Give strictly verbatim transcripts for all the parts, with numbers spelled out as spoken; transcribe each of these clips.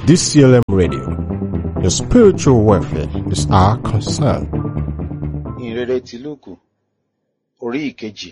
D C L M Radio. Your spiritual welfare is our concern. Ìhìnrere ti Lúùkù orí ìkejì.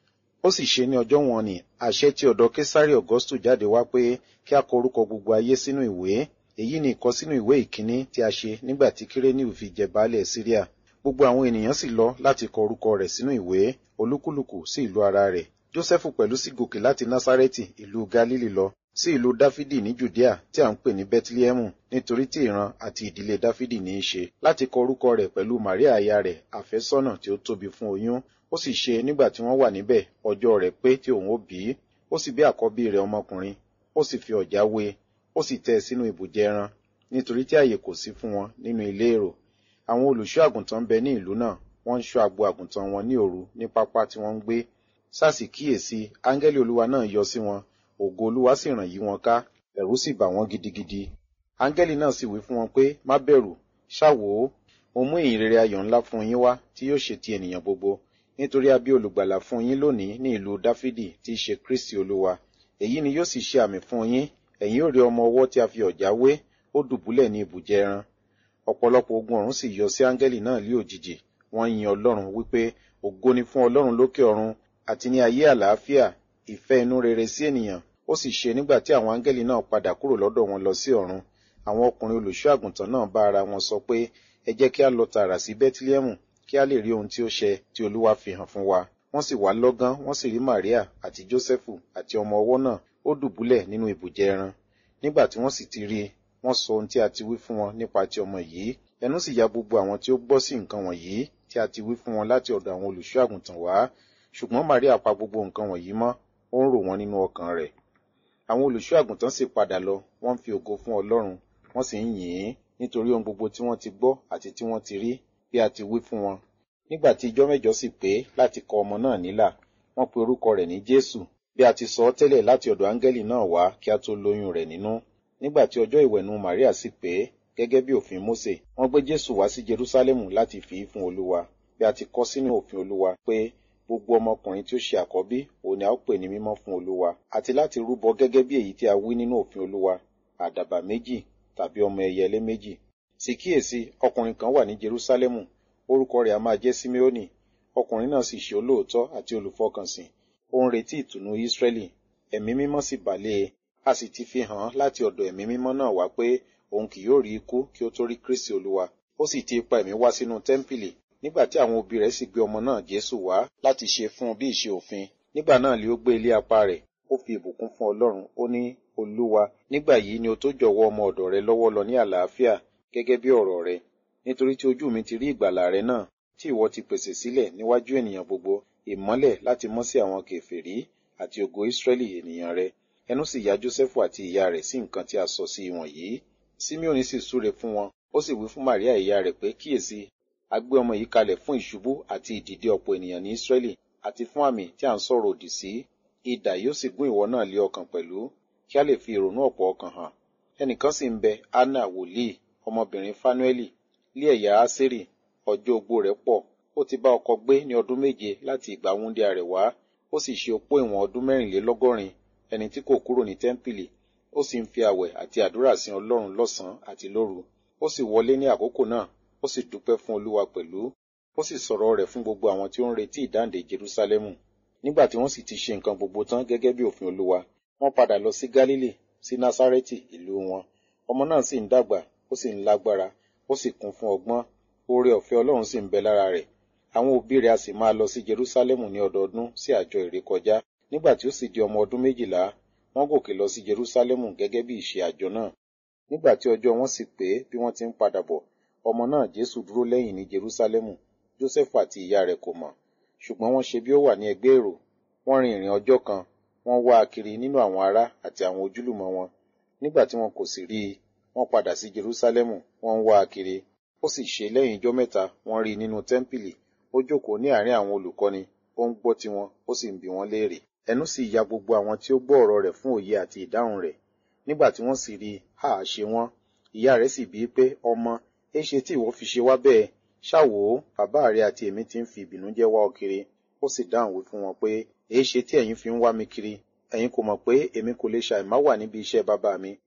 Ó sì ṣe ní ọjọ́ wọn ni àṣẹ tí ọ̀dọ̀ Késárì Augustu jáde wá pé kí a kọ orúkọ gbogbo ayé sínú ìwé. Èyí ni ìkọsínú ìwé ìkíní tí a ṣe nígbà tí Kíréníù fi jẹ baálẹ̀ Síríà. Gbogbo àwọn ènìyàn sì lọ láti kọ orúkọ rẹ̀ sínú ìwé, olúkúlùkù sí ìlú ara rẹ̀. Jósẹ́fù pẹ̀lú sì gòkè láti Násárẹ́tì ìlú Gálílì lọ sí ìlú Dáfídì ní Jùdíà tí à ń pè ní Bẹ́tílẹ́hẹ́mù, nítorí tí ìran àti ìdílé Dáfídì ní í ṣe, láti kọ orúkọ rẹ̀ pẹ̀lú Màríà aya rẹ̀, àfẹ́sọ́nà tí ó tóbi fún oyún. Ó sì ṣe nígbà tí wọ́n wà níbẹ̀, ọjọ́ rẹ̀ pé tí òun ó bí. Ó sì bí àkọ́bí rẹ̀ ọmọkùnrin, ó sì fi ọ̀já wé, ó sì tẹ́ ẹ sínú ibùjẹ ẹran, nítorí tí àyè kò sí fún wọn nínú ilé èrò. Àwọn olùṣọ́ àgùntàn bẹ ní ìlú náà, wọ́n ń ṣọ́ agbo àgùntàn wọn ní òru ní pápá tí wọ́n ń gbé. Sásì kíyèsí, áńgẹ́lì Olúwa náà yọ sí wọn, ògo Olúwa sì ràn yí wọn ká, ẹ̀rù sì bà wọ́n gidigidi. Áńgẹ́lì náà sì wí fún wọn pé, má bẹ̀rù, ṣá wò ó, mo mú ìyìnrere ayọ̀ ńlá fún yín wá tí yóò ṣe ti ènìyàn gbogbo, nítorí a bí olùgbàlà fún yín lónìí ní ìlú Dáfídì tí í ṣe Kristi Olúwa. Èyí ni yóò sì ṣe àmì fún yín, ẹ̀yin ó rí ọmọ ọwọ́ tí a fi ọ̀já wé, ó dùbúlẹ̀ ní ibùjẹ ẹran. Ọ̀pọ̀lọpọ̀ ogun ọ̀run sì yọ sí áńgẹ́lì náà lí òjijì, wọ́n yin Ọlọ́run wípé, ògo ni fún Ọlọ́run lókè ọ̀run, àti ní ayé àlàáfíà, ìfẹ́ inú rere sí ènìyàn. Ó sì ṣe nígbà tí àwọn áńgẹ́lì náà padà kúrò lọ́dọ̀ wọn lọ sí ọ̀run, àwọn ọkùnrin olùṣọ́ àgùntàn náà bá ara wọn sọ pé, ẹ jẹ́ kí a lọ tààrà sí Bẹ́tílẹ́hẹ́mù, kí a lè rí ohun tí ó ṣẹ tí Olúwa fi hàn fún wa. Wọ́n sì wá lọ́gán, wọ́n sì rí Màríà àti Jósẹ́fù àti ọmọ ọwọ́ náà, ó dùbúlẹ̀ nínú ibùjẹ ẹran. Nígbà tí wọ́n sì ti rí i, wọ́n sọ ohun tí a ti wí fún wọn nípa ti ọmọ yìí. Ẹnu sì ya gbogbo àwọn tí ó gbọ́ sí nǹkan wọ̀nyí tí a ti wí fún wọn láti ọ̀dọ̀ àwọn olùṣọ́ àgùntàn wá. Ṣùgbọ́n Màríà pa gbogbo nǹkan wọ̀nyí mọ́, ó ń rò wọ́n nínú ọkàn rẹ̀. Àwọn olùṣọ́ àgùntàn sì padà lọ, wọ́n ń fi ògo fún Ọlọ́run, wọ́n sì ń yìn ín nítorí ohun gbogbo tí wọ́n ti gbọ́ àti tí wọ́n ti rí bí a ti wí fún wọn. Nígbà tí ijọ́ mẹ́jọ sì pé láti kọ ọmọ náà nílà, wọ́n pe orúkọ rẹ̀ ní Jésù, bí a ti sọ ọ́ tẹ́lẹ̀ láti ọ̀dọ̀ áńgẹ́lì náà wá kí a tó lóyún rẹ̀ nínú. Nígbà tí ọjọ́ ìwẹ̀nù Màríà sì pé, gẹ́gẹ́ bí òfin Mósè, wọ́n gbé Jésù wá sí Jerúsálẹ́mù láti fi í fún Olúwa, bí a ti kọ sínú òfin Olúwa pé gbogbo ọmọkùnrin tí ó ṣe àkọ́bí òun ni a ó pè ní mímọ́ fún Olúwa, àti láti rúbọ gẹ́gẹ́ bí èyí tí a wí nínú òfin Olúwa, àdàbà méjì tàbí ọmọ ẹyẹlé méjì. Sì kíyèsí, ọkùnrin kan wà ní Jerúsálẹ́mù, orúkọ rẹ̀ a máa jẹ́ Síméónì. Ọkùnrin náà sì ṣe olóòótọ́ àti olùfọkànsìn, ó ń retí ìtùnú Ísírẹ́lì. Ẹ̀mí mímọ́ sì bà lé e, a sì ti fi hàn án láti ọ̀dọ̀ ẹ̀mí mímọ́ náà wá pé òun kì yóò rí ikú kí ó tó rí Kristi Olúwa. Ó sì ti ipa ẹ̀mí wá sínú tẹ́ḿpìlì. Nígbà tí àwọn òbí rẹ̀ sì gbé ọmọ náà Jésù wá láti ṣe fún un bí ìṣe òfin, nígbà náà lé ó gbé ilé apá rẹ̀, ó fi ìbùkún fún Ọlọ́run, ó ní, Olúwa, nígbà yìí ni o tó jọ̀wọ́ ọmọ ọ̀dọ̀ rẹ lọ́wọ́ lọ ní àlàáfíà gẹ́gẹ́ bí ọ̀rọ̀ rẹ, nítorí tí ojú mi ti rí ìgbàlà rẹ náà, tí ìwọ ti pèsè sílẹ̀ níwájú ènìyàn gbogbo, ìmọ́lẹ̀ láti mọ́ sí àwọn kèfèrí àti ògo Ísírẹ́lì ènìyàn rẹ. Ẹnu sì ya Jósẹ́fù àti ìyá rẹ̀ sí nǹkan tí a sọ sí wọ̀nyí. Síméónì sì súre fún wọn, ó sì wí fún Màríà ìyá rẹ̀ pé, kíyèsí, a gbé ọmọ yìí kalẹ̀ fún ìṣubú àti ìdìde ọ̀pọ̀ ènìyàn ní Ísírẹ́lì, àti fún àmì tí à ń sọ̀rọ̀ òdì sí. Idà yóò sì gún ìwọ náà lé ọkàn pẹ̀lú, kí a lè fi ìrònú ọ̀pọ̀ ọkàn hàn. Ẹnìkan sì ń bẹ, Anna wòlíì, ọmọbìnrin Fánuẹ́lì, lé ẹ̀yà Ásérì, ọjọ́ ogbó rẹ̀ pọ̀. Ó ti bá ọkọ gbé ní ọdún méje láti ìgbà wúńdíá rẹ̀ wá, ó sì ṣe opó ìwọ̀n ọdún mẹ́rìnlélọ́gọ́rin, ẹni tí kò kúrò ní tẹ́ḿpìlì, ó sì ń fi àwẹ̀ àti àdúrà sin Ọlọ́run lọ́sàn-án àti lóru. Ó sì wọlé ní àkókò náà, ó sì dúpẹ́ fún Olúwa pẹ̀lú, ó sì sọ̀rọ̀ rẹ̀ fún gbogbo àwọn tí ó ń retí ìdáǹdè Jerúsálẹ́mù. Nígbà tí wọ́n sì ti ṣe nǹkan gbogbo tán gẹ́gẹ́ bí òfin Olúwa, wọ́n padà lọ sí Gálílì, sí Násárẹ́tì ìlú wọn. Ọmọ náà sì ń dàgbà, ó sì ń lágbára, ó sì kún fún ọgbọ́n, oore ọ̀fẹ́ Ọlọ́run sì ń bẹ lára rẹ̀. Àwọn òbí rẹ̀ a sì máa lọ sí Jerúsálẹ́mù ní ọdọọdún sí àjọ ìrékọjá. Nígbà tí ó sì di ọmọ ọdún méjìlá, wọ́n gòkè lọ sí Jerúsálẹ́mù gẹ́gẹ́ bí ìṣe àjọ náà. Nígbà tí ọjọ́ wọn sì pé bí wọ́n ti ń padà bọ̀, ọmọ náà Jésù dúró lẹ́yìn ní Jerúsálẹ́mù. Jósẹ́fù àti ìyá rẹ̀ kò mọ̀, ṣùgbọ́n wọ́n ṣe bí ó wà ní ẹgbẹ́ èrò. Wọ́n rin ìrìn ọjọ́ kan, wọ́n wá a kiri nínú àwọn ará àti àwọn ojúlùmọ̀ wọn. Nígbà tí wọn kò sì rí i, wọ́n padà sí Jerúsálẹ́mù, wọ́n ń wá a kiri. Ó sì ṣe lẹ́yìn ijọ́ mẹ́ta, wọ́n rí i nínú tẹ́ḿpìlì, ó jókòó ní àárín àwọn olùkọ́ni, ó ń gbọ́ tiwọn, ó sì ń bi wọ́n léèrè. Ẹnu sì ya gbogbo àwọn tí ó gbọ́ ọ̀rọ̀ rẹ̀ fún òye àti ìdáhùn rẹ̀. Nígbà tí wọ́n sì rí i, hà á ṣe wọ́n. Ìyá rẹ̀ sì bi í pé, ọmọ, éṣe tí ìwọ fi ṣe wá bẹ́ẹ̀? Ṣá wò ó, bàbá rẹ àti èmi ti ń fi ìbìnújẹ́ wá ọ kiri. Ó sì dáhùn wí fún wọn pé, èéṣe tí ẹ̀yin fi ń wá mi kiri? Ẹ̀yin kò mọ̀ pé èmi kò lè ṣàìmá wà níbi iṣẹ́ bàbá mi.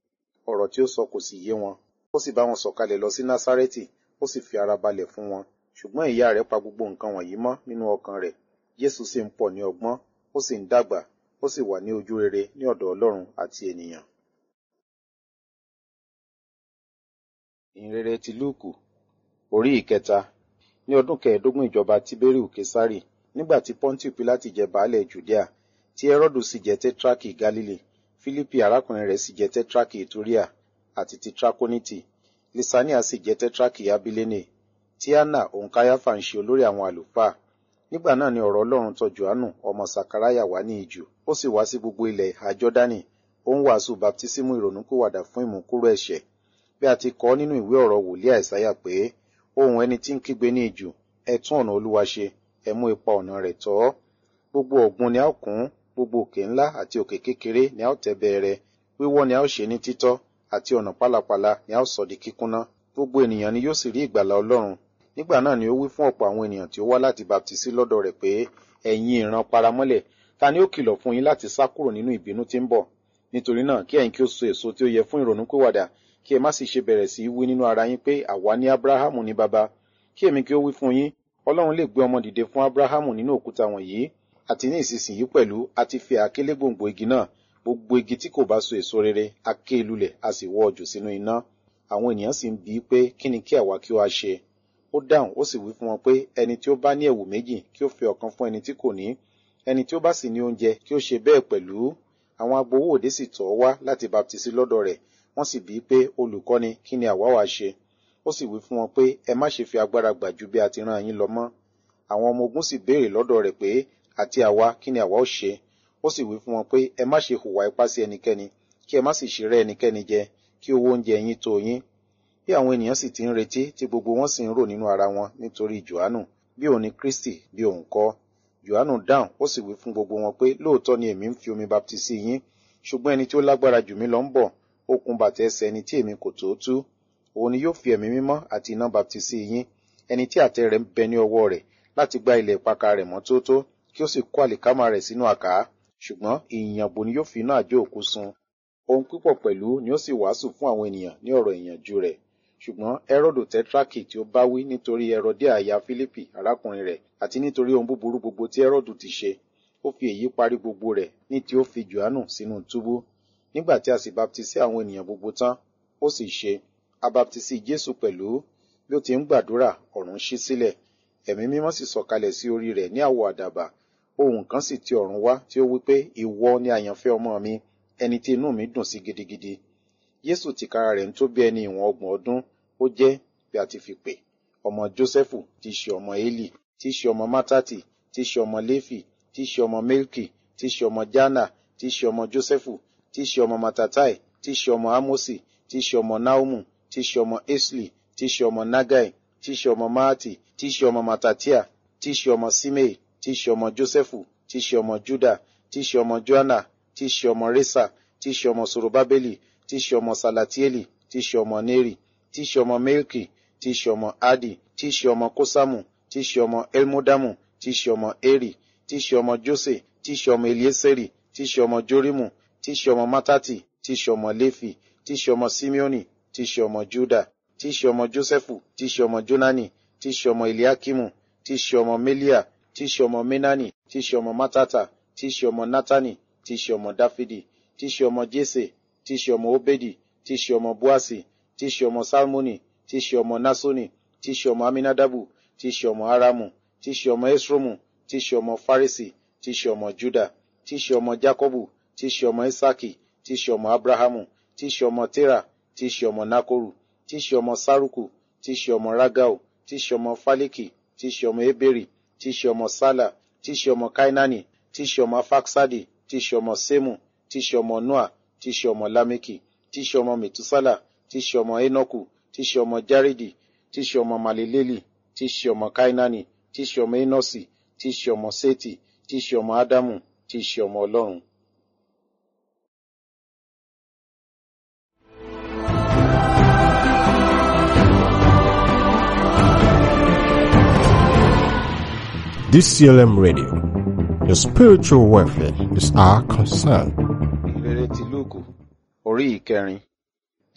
ọ̀rọ̀ tí ó sọ kò sì yé wọn. Ó sì bá wọn sọ̀kalẹ̀ lọ sí Násárẹ́tì, ó sì fi ara balẹ̀ fún wọn. Ṣùgbọ́n ìyá rẹ̀ pa gbogbo nǹkan wọ̀nyí mọ́ nínú ọkàn rẹ̀. Jésù sì ń pọ̀ ní ọgbọ́n, ó sì ń dàgbà, ó sì wà ní ojú rere ní ọ̀dọ̀ Ọlọ́run àti ènìyàn. Ìhìnrere ti Lúùkù orí ìkẹta. Ní ọdún kẹẹ̀ẹ́dógún ìjọba Tíbériù Késárì, nígbà tí Pọ́ńtíù Pílátì jẹ baálẹ̀ Jùdíà, tí Hẹ́rọ́dù sì jẹ tẹ́trákì Gálílì, Fílípì arákùnrin rẹ̀ sì jẹ tẹ́trákì Ìtúríà àti ti Trákónítì, Lisania sì jẹ tẹ́trákì Abilénè, tí Anna òun Káyáfà ń ṣe olórí àwọn àlùfáà. Nígbà náà ni ọ̀rọ̀ Ọlọ́run tọ̀ Jòhánù ọmọ Sàkáráyà wá ní ijù, ó sì wá sí gbogbo ilẹ̀ ìhà Jọ́dánì, ó ń wàásù baptísímù ìrònúpìwàdà fún ìmúkúrò ẹ̀ṣẹ̀, bí a ti kọ nínú ìwé ọ̀rọ̀ wòlíì Àìsáyà pé, ohùn ẹni tí ń kígbe ní ijù, ẹ tún ọ̀nà Olúwa ṣe, ẹ mú ipa ọ̀nà rẹ̀ tọ́. Gbogbo ọ̀gbun ni a ó kún, gbogbo òkè ńlá àti òkè kékeré ni a ó tẹ́ bẹẹrẹ, wíwọ́ ni a ó ṣe ní títọ́, àti ọ̀nà pálapàla ni a ó sọ di kíkúnná. Gbogbo ènìyàn ni yóò sì rí ìgbàlà Ọlọ́run. Nígbà náà ni ó wí fún ọ̀pọ̀ àwọn ènìyàn tí ó wá láti baptisi lọ́dọ̀ rẹ̀ pé, ẹ̀yin ìran paramọ́lẹ̀, ta ni ó kìlọ̀ fún yín láti sá kúrò nínú ìbínú tí ń bọ̀? Nítorí náà kí ẹ̀yin kí ó so èso tí ó yẹ fún ìrònúpìwàdà, kí ẹ má sì ṣe bẹ̀rẹ̀ sí í wí nínú ara yín pé àwa ní Ábúráhámù ní baba. Kí èmi kí ó wí fún yín, Ọlọ́run lè gbé ọmọ dìde fún Ábúráhámù nínú òkúta wọ̀nyí, àti ní ìsinsìnyí pẹ̀lú a ti fi àáké lé gbòǹgbò igi náà. Gbogbo igi tí kò bá so èso rere, a ké lulẹ̀, a sì wọ́ jù sínú iná. Àwọn ènìyàn sì ń bi í pé kí ni kí àwa kí ó wá ṣe? Ó dáhùn, ó sì wí fún wọn pé ẹni tí ó bá ní ẹ̀wù méjì kí ó fi ọ̀kan fún ẹni tí kò ní, ẹni tí ó bá sì ní oúnjẹ kí ó ṣe bẹ́ẹ̀ pẹ̀lú. Àwọn agbowó òde sì tọ̀ ọ́ wá láti baptisi lọ́dọ̀ rẹ̀, wọ́n sì bi í pé olùkọ́ni, kí ni àwa wá ṣe? Ó sì wí fún wọn pé ẹ má ṣe fi agbára gbà ju bí a ti rán yín lọ mọ́. Àwọn ọmọ ogun sì béèrè lọ́dọ̀ rẹ̀ pé àti àwa kí ni àwa ó ṣe? Ó sì wí fún wọn pé ẹ má ṣe hùwà ipá sí ẹnikẹ́ni, kí ẹ má sì ṣe rẹ́ ẹnikẹ́ni jẹ, kí owó oúnjẹ yín tó yín. Bí àwọn ènìyàn sì ti ń retí, tí gbogbo wọn sì ń rò nínú ara wọn nítorí Jòhánù, bí òun ni Kristi, bí òun kọ́. Jòhánù dáhùn, ó sì wí fún gbogbo wọn pé lóòótọ́ ni èmi ń fi omi baptisi yín, ṣùgbọ́n ẹni tí ó lágbára jù mí lọ ń bọ̀, okùn bàtà ẹsẹ̀ ẹni tí èmi kò tó tú. Òun ni yóò fi ẹ̀mí mímọ́ àti iná baptisi yín, ẹni tí àtẹ rẹ̀ ń bẹ ní ọwọ́ rẹ̀ láti gbá ilẹ̀ ìpakà rẹ̀ mọ́ tótó, kí ó sì kó àlìkámà rẹ̀ sínú àká, ṣùgbọ́n ìyìnyànbò ni yóò fi iná àjò òkú sun. Ohun pípọ̀ pẹ̀lú ni ó sì wàásù fún àwọn ènìyàn ní ọ̀rọ̀ ìyànjú rẹ̀. Ṣùgbọ́n Hẹ́rọ́dù tẹ́trákì tí ó bá wí nítorí Herodíà aya Fílípì arákùnrin rẹ̀, àti nítorí ohun búburú gbogbo tí Hẹ́rọ́dù ti ṣe, ó fi èyí parí gbogbo rẹ̀ ní tí ó fi Jòhánù sínú túbú. Nígbà tí a sì baptisi àwọn ènìyàn gbogbo tán, ó sì ṣe, a baptisi Jésù pẹ̀lú. Bí ó ti ń gbàdúrà, ọ̀run ṣí sílẹ̀, ẹ̀mí mímọ́ sì sọ̀kalẹ̀ sí orí rẹ̀ ní àwọ̀ àdàbà. Ohùn kan sì ti ọ̀run wá tí ó wí pé, ìwọ ni àyànfẹ́ ọmọ mi, ẹni tí inú mi dùn sí gidigidi. Jésù tìkára rẹ̀ ń tó bí ẹni ìwọ̀n ọgbọ̀n ọdún, ó jẹ́, bí a ti fi pè, ọmọ Jósẹ́fù, tí í ṣe ọmọ Élì, tí í ṣe ọmọ Mátátì, tí í ṣe ọmọ Léfì, tí í ṣe ọmọ Mélkì, tí í ṣe ọmọ Jánà, tí í ṣe ọmọ Jósẹ́fù, tí í ṣe ọmọ Matatai, tí í ṣe ọmọ Ámósì, tí í ṣe ọmọ Náúmù, tí í ṣe ọmọ Esli, tí í ṣe ọmọ Nágáì, tí í ṣe ọmọ Máàtì, tí í ṣe ọmọ Matatia, tí í ṣe ọmọ Símei, tí í ṣe ọmọ Jósẹ́fù, tí í ṣe ọmọ Júdà, tí í ṣe ọmọ Joánà, tí í ṣe ọmọ Réṣà, tí í ṣe ọmọ Sorobábélì, tí í ṣe ọmọ Salatieli, tí í ṣe ọmọ Neri, tí í ṣe ọmọ Mélkì, tí í ṣe ọmọ Adi, tí í ṣe ọmọ Kósámù, tí í ṣe ọmọ Elmodamu, tí í ṣe ọmọ Eri, tí í ṣe ọmọ Jósè, tí í ṣe ọmọ Eliésérì, tí í ṣe ọmọ Jórímù, tí í ṣe ọmọ Mátátì, tí í ṣe ọmọ Léfì, tí í ṣe ọmọ Simeoni, tí í ṣe ọmọ Júdà, tí í ṣe ọmọ Jósẹ́fù, tí í ṣe ọmọ Jónánì, tí í ṣe ọmọ Eliakimu, tí í ṣe ọmọ Melia, tí í ṣe ọmọ Menani, tí í ṣe ọmọ Matata, tí í ṣe ọmọ Natani, tí í ṣe ọmọ Dáfídì, tí í ṣe ọmọ Jésè, tí í ṣe ọmọ Obedi, tí í ṣe ọmọ Boasi, tí í ṣe ọmọ Salmoni, tí í ṣe ọmọ Nasoni, tí í ṣe ọmọ Aminadabu, tí í ṣe ọmọ Aramu, tí í ṣe ọmọ Esromu, tí í ṣe ọmọ Farisi, tí í ṣe ọmọ Juda, tí í ṣe ọmọ Jakobu, tí í ṣe ọmọ Isaki, tí í ṣe ọmọ Abrahamu, tí í ṣe ọmọ Tera, tí í ṣe ọmọ Nakoru, tí í ṣe ọmọ Saruku, tí í ṣe ọmọ Ragau, tí í ṣe ọmọ Faliki, tí í ṣe ọmọ Eberi, tí í ṣe ọmọ Sala, tí í ṣe ọmọ Kainani, tí í ṣe ọmọ Faksadi, tí í ṣe ọmọ Semu, tí í ṣe ọmọ Noa, tí í ṣe ọmọ Lameki, tí í ṣe ọmọ Metusala, tí í ṣe ọmọ Enoku, tí í ṣe ọmọ Jaridi, tí í ṣe ọmọ Maleleli, tí í ṣe ọmọ Kainani, tí í ṣe ọmọ Enosi, tí í ṣe ọmọ Seti, tí í ṣe ọmọ Adamu, tí í ṣe ọmọ Ọlọ́run. D C L M Radio, your spiritual welfare is our concern. Ìhìnrere ti Lúùkù orí ìkẹrin.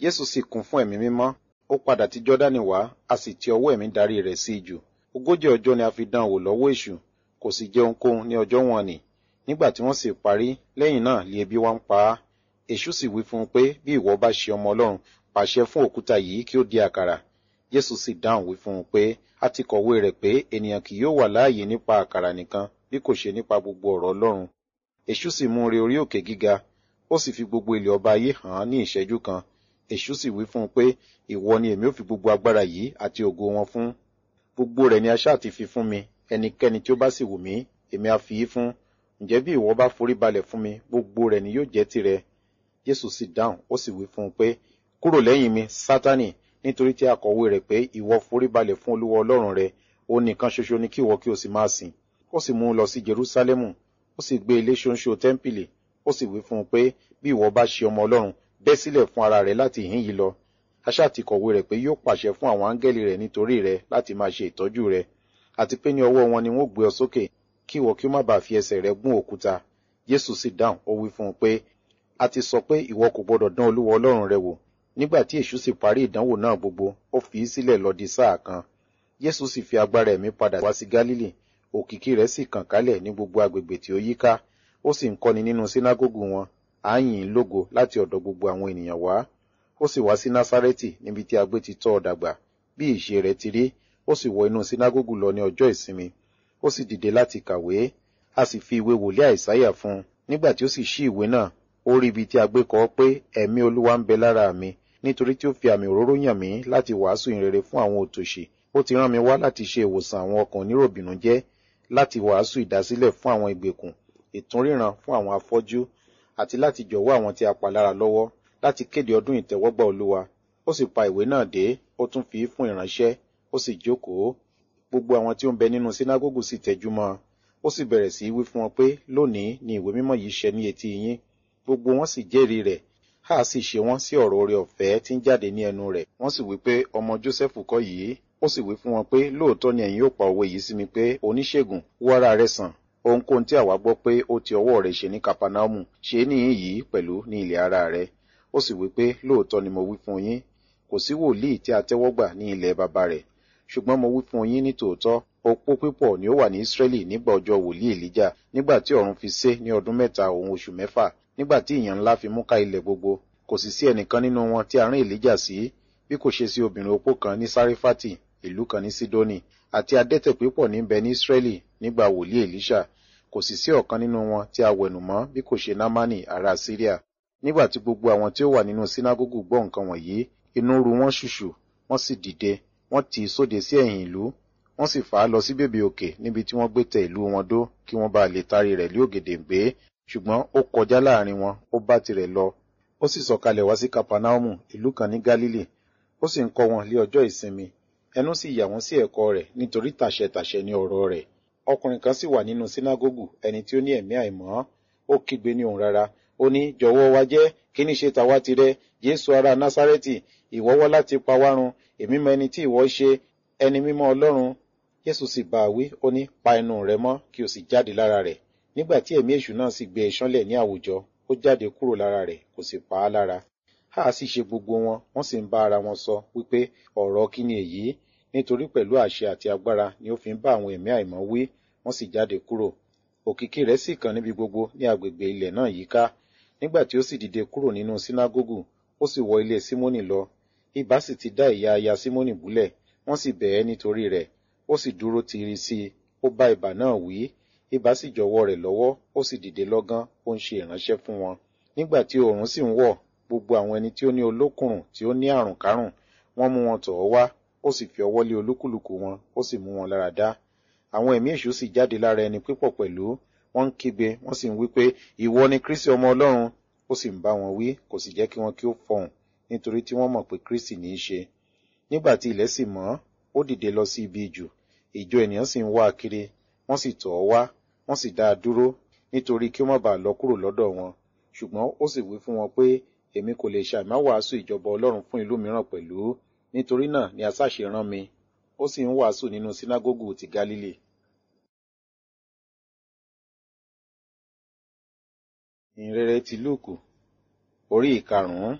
Jésù sì kún fún ẹ̀mí mímọ́, ó padà ti Jọ́dánì wá, a sì ti ọwọ́ ẹ̀mí darí rẹ̀ sí ijù. Ogójì ọjọ́ ni a fi dán wò lọ́wọ́ èṣù, kò sì jẹ ohunkóhun ní ọjọ́ wọn nì. Nígbà tí wọ́n sì parí, lẹ́yìn náà lé ebi wá ń pa á. Èṣù sì wí fún un pé, bí ìwọ bá ṣe ọmọ Ọlọ́run, pàṣẹ fún òkúta yìí kí ó di àkàrà. Jésù sì dáhùn wí fún un pé, a ti kọ̀wé rẹ̀ pé ènìyàn kì yóò wà láàyè nípa àkàrà nìkan, bí kò ṣe nípa gbogbo ọ̀rọ̀ Ọlọ́run. Èṣù sì mú un re orí òkè gíga, ó sì fi gbogbo ilẹ̀ ọba ayé hàn án ní ìṣẹ́jú kan. Èṣù sì wí fún un pé, ìwọ ni èmi ó fi gbogbo agbára yìí àti ògo wọn fún. Gbogbo rẹ̀ ni a ṣáà ti fi fún mi, ẹnikẹ́ni tí ó bá sì wù mí, èmi á fi í fún. Ǹjẹ́ bí ìwọ bá forí balẹ̀ fún mi, gbogbo rẹ̀ ni yóò jẹ́ tirẹ̀. Jésù sì dáhùn, ó sì wí fún un pé, kúrò lẹ́yìn mi, Sátánì, nítorí tí a kọ̀wé rẹ̀ pé ìwọ forí balẹ̀ fún Olúwa Ọlọ́run rẹ, òun nìkan ṣoṣo ni kí ìwọ kí o sì máa sìn. Ó sì mú un lọ sí Jerúsálẹ́mù, ó sì gbé ilé ṣóńṣó tẹ́ḿpìlì, ó sì wí fún un pé, bí ìwọ bá ṣe ọmọ Ọlọ́run, bẹ́ sílẹ̀ fún ara rẹ láti ìhín yìí lọ. A ṣáà ti kọ̀wé rẹ̀ pé yóò pàṣẹ fún àwọn áńgẹ́lì rẹ̀ nítorí rẹ láti máa ṣe ìtọ́jú rẹ, àti pé ní ọwọ́ wọn ni wọ́n gbé ọ sókè, kí ìwọ kí ó má bàa fi ẹsẹ̀ rẹ gún òkúta. Jésù sì dáhùn, ó wí fún un pé, a ti sọ pé ìwọ kò gbọdọ̀ dán Olúwa Ọlọ́run rẹ wò. Nígbà tí èṣù sì parí ìdánwò náà gbogbo, ó fi í sílẹ̀ lọ di sáà kan. Jésù sì fi agbára ẹ̀mí padà wá sí Gálílì, òkìkí rẹ̀ sì kàn kálẹ̀ ní gbogbo agbègbè tí ó yíká, ó sì ń kọ́ni nínú sínágógù wọn, à ń yìn ín lógo láti ọ̀dọ̀ gbogbo àwọn ènìyàn wá. Ó sì wá sí Násárẹ́tì níbi tí a gbé ti tọ́ ọ dàgbà, bí ìṣe rẹ̀ ti rí, ó sì wọ inú sínágógù lọ ní ọjọ́ ìsinmi. Ó sì dìde láti kàwé, a sì fi ìwé wòlíì Àìsáyà fún un. Nígbà tí ó sì ṣí ìwé náà, ó rí ibi tí a gbé kọ ọ́ pé, ẹ̀mí Olúwa ń bẹ lára mi, nítorí tí ó fi àmì òróró yàn mí láti wàásù ìrere fún àwọn òtòṣì. Ó ti rán mi wá láti ṣe ìwòsàn àwọn ọkàn oníròbìnújẹ́, láti wàásù ìdásílẹ̀ fún àwọn ìgbèkùn, ìtúnríran fún àwọn afọ́jú, àti láti jọ̀wọ́ àwọn tí a pa lára lọ́wọ́, láti kéde ọdún ìtẹ́wọ́gbà Olúwa. Ó sì pa ìwé náà dé, ó tún fi í fún ìránṣẹ́, ó sì jókòó. Gbogbo àwọn tí ó ń bẹ nínú sínágógù sì tẹjú mọ́ ọn. Ó sì bẹ̀rẹ̀ sí í wí fún wọn pé, lónìí ni ìwé mímọ́ yìí ṣẹ ní etí yín. Gbogbo wọn sì jẹ́rìí rẹ̀, háà sì ṣe wọ́n sí ọ̀rọ̀ oore ọ̀fẹ́ tí ń jáde ní ẹnu rẹ̀. Wọ́n sì wí pé, ọmọ Jósẹ́fù kọ́ yìí? Ó sì wí fún wọn pé, lóòótọ́ ni ẹ̀yin yóò pa òwe yìí sí mi pé, oníṣègùn, wo ara rẹ sàn. Ohunkóhun tí àwa gbọ́ pé ó ti ọwọ́ rẹ̀ ṣe ní Kapanaomu, ṣe é níhìn yìí pẹ̀lú ní ilẹ̀ ara rẹ̀. Ó sì wí pé, lóòótọ́ ni mo wí fún yín, kò sí wòlíì tí a tẹ́wọ́ gbà ní ilẹ̀ baba rẹ̀. Ṣùgbọ́n mo wí fún yín ní tòótọ́, opó pípọ̀ ni ó wà ní Ísírẹ́lì nígbà ọjọ́ wòlíì Èlíjà, nígbà tí ọ̀run fi sé ní ọdún mẹ́ta òun oṣù mẹ́fà, nígbà tí ìyàn ńlá fi mú ká ilẹ̀ gbogbo. Kò sì sí ẹnìkan nínú wọn tí a rán Èlíjà sí, bí kò ṣe sí obìnrin opó kan ní Sárífátì, ìlú kan ní Sídónì, àti adẹ́tẹ̀ pípọ̀ níbẹ̀ ní Ísírẹ́lì nígbà wòlíì Èlíṣà. Kò sì sí ọ̀kan nínú wọn tí a wẹ̀nù mọ́ bí kò ṣe Námánì ará Síríà. Nígbà tí gbogbo àwọn tí ó wà nínú sínágógù gbọ́ nǹkan wọ̀nyí, inú ru wọn ṣùṣù, wọ́n sì dìde, wọ́n tì í sóde sí ẹ̀yìn ìlú, wọ́n sì fà á lọ sí bèbè òkè níbi tí wọ́n gbé tẹ ìlú wọn dó, kí wọ́n bá lè tarí rẹ̀ lé ògèdèǹgbé. Ṣùgbọ́n ó kọjá láàrin wọn, ó bá tirẹ̀ lọ. Ó sì sọ̀kalẹ̀ wá sí Kapanaomu, ìlú kan ní Gálílì. Ó sì ń kọ́ wọn lé ọjọ́ ìsinmi. Ẹnu sì yà wọ́n sí ẹ̀kọ́ rẹ̀, nítorí tàṣẹtàṣẹ ní ọ̀rọ̀ rẹ̀. Ọkùnrin kan sì wà nínú sínágógù, ẹni tí ó ní ẹ̀mí àìmọ́. Ó kígbe ní ohùn rara, ó ní, jọ̀wọ́ wa jẹ́, kí ní ṣe tàwa tirẹ̀, Jésù ará Násárẹ́tì, ìwọ wá láti pa wá run, èmi mọ ẹni tí ìwọ ṣe, ẹni mímọ́ Ọlọ́run. Jésù sì bá a wí, ó ní, pa ẹnu rẹ mọ́, kí o sì jáde lára rẹ̀. Nígbà tí ẹ̀mí èṣù náà sì gbé e ṣánlẹ̀ ní àwùjọ, ó jáde kúrò lára rẹ̀, kò sì pa á lára. Háà sì ṣe gbogbo wọn, wọ́n sì ń bá ara wọn sọ wípé, ọ̀rọ̀ kí ni èyí? Nítorí pẹ̀lú àṣẹ àti agbára ni ó fi ń bá àwọn ẹ̀mí àìmọ́ wí, wọ́n sì jáde kúrò. Òkìkí rẹ̀ sì kàn níbi gbogbo ní agbègbè ilẹ̀ náà yíká. Nígbà tí ó sì dìde kúrò nínú sínágógù, ó sì wọ ilé Símónì lọ. Ibà sì ti dá ìyá aya Símónì búlẹ̀, wọ́n sì bẹ̀ ẹ́ nítorí rẹ̀. Ó sì dúró tiiri sí i, ó bá ibà náà wí. Ibà sì jọ̀wọ́ rẹ̀ lọ́wọ́, ó sì dìde lọ́gán, ó ń ṣe ìránṣẹ́ fún wọn. Nígbà tí oòrùn sì ń wọ̀, gbogbo àwọn ẹni tí ó ní olókùnrùn tí ó ní àrùn kárùn, wọ́n mú wọn tọ̀ ọ́ wá, ó sì fi ọwọ́ lé olúkúlùkù wọn, ó sì mú wọn lára dá. Àwọn ẹ̀mí èṣù sì jáde lára ẹni pípọ̀ pẹ̀lú, wọ́n ń kígbe, wọ́n sì ń wí pé, ìwọ ni Kristi ọmọ Ọlọ́run. Ó sì ń bá wọn wí, kò sì jẹ́ kí wọn kí ó fọhùn, nítorí tí wọ́n mọ̀ pé Kristi ní í ṣe. Nígbà tí ilẹ̀ sì mọ́, ó dìde lọ sí ibi ijù. Ìjọ ènìyàn sì ń wá a kiri, wọ́n sì tọ̀ ọ́ wá, wọ́n sì dá a dúró, nítorí kí ó má bàa lọ kúrò lọ́dọ̀ wọn. Ṣùgbọ́n ó sì wí fún wọn pé, èmi kò lè ṣàìmá wàásù ìjọba Ọlọ́run fún ìlú mìíràn pẹ̀lú, nítorí náà ni asáṣe rán mi. Ó sì ń wàásù nínú sínágógù ti Gálílì. Ìhìnrere ti Lúùkù, orí ìkarùn-ún.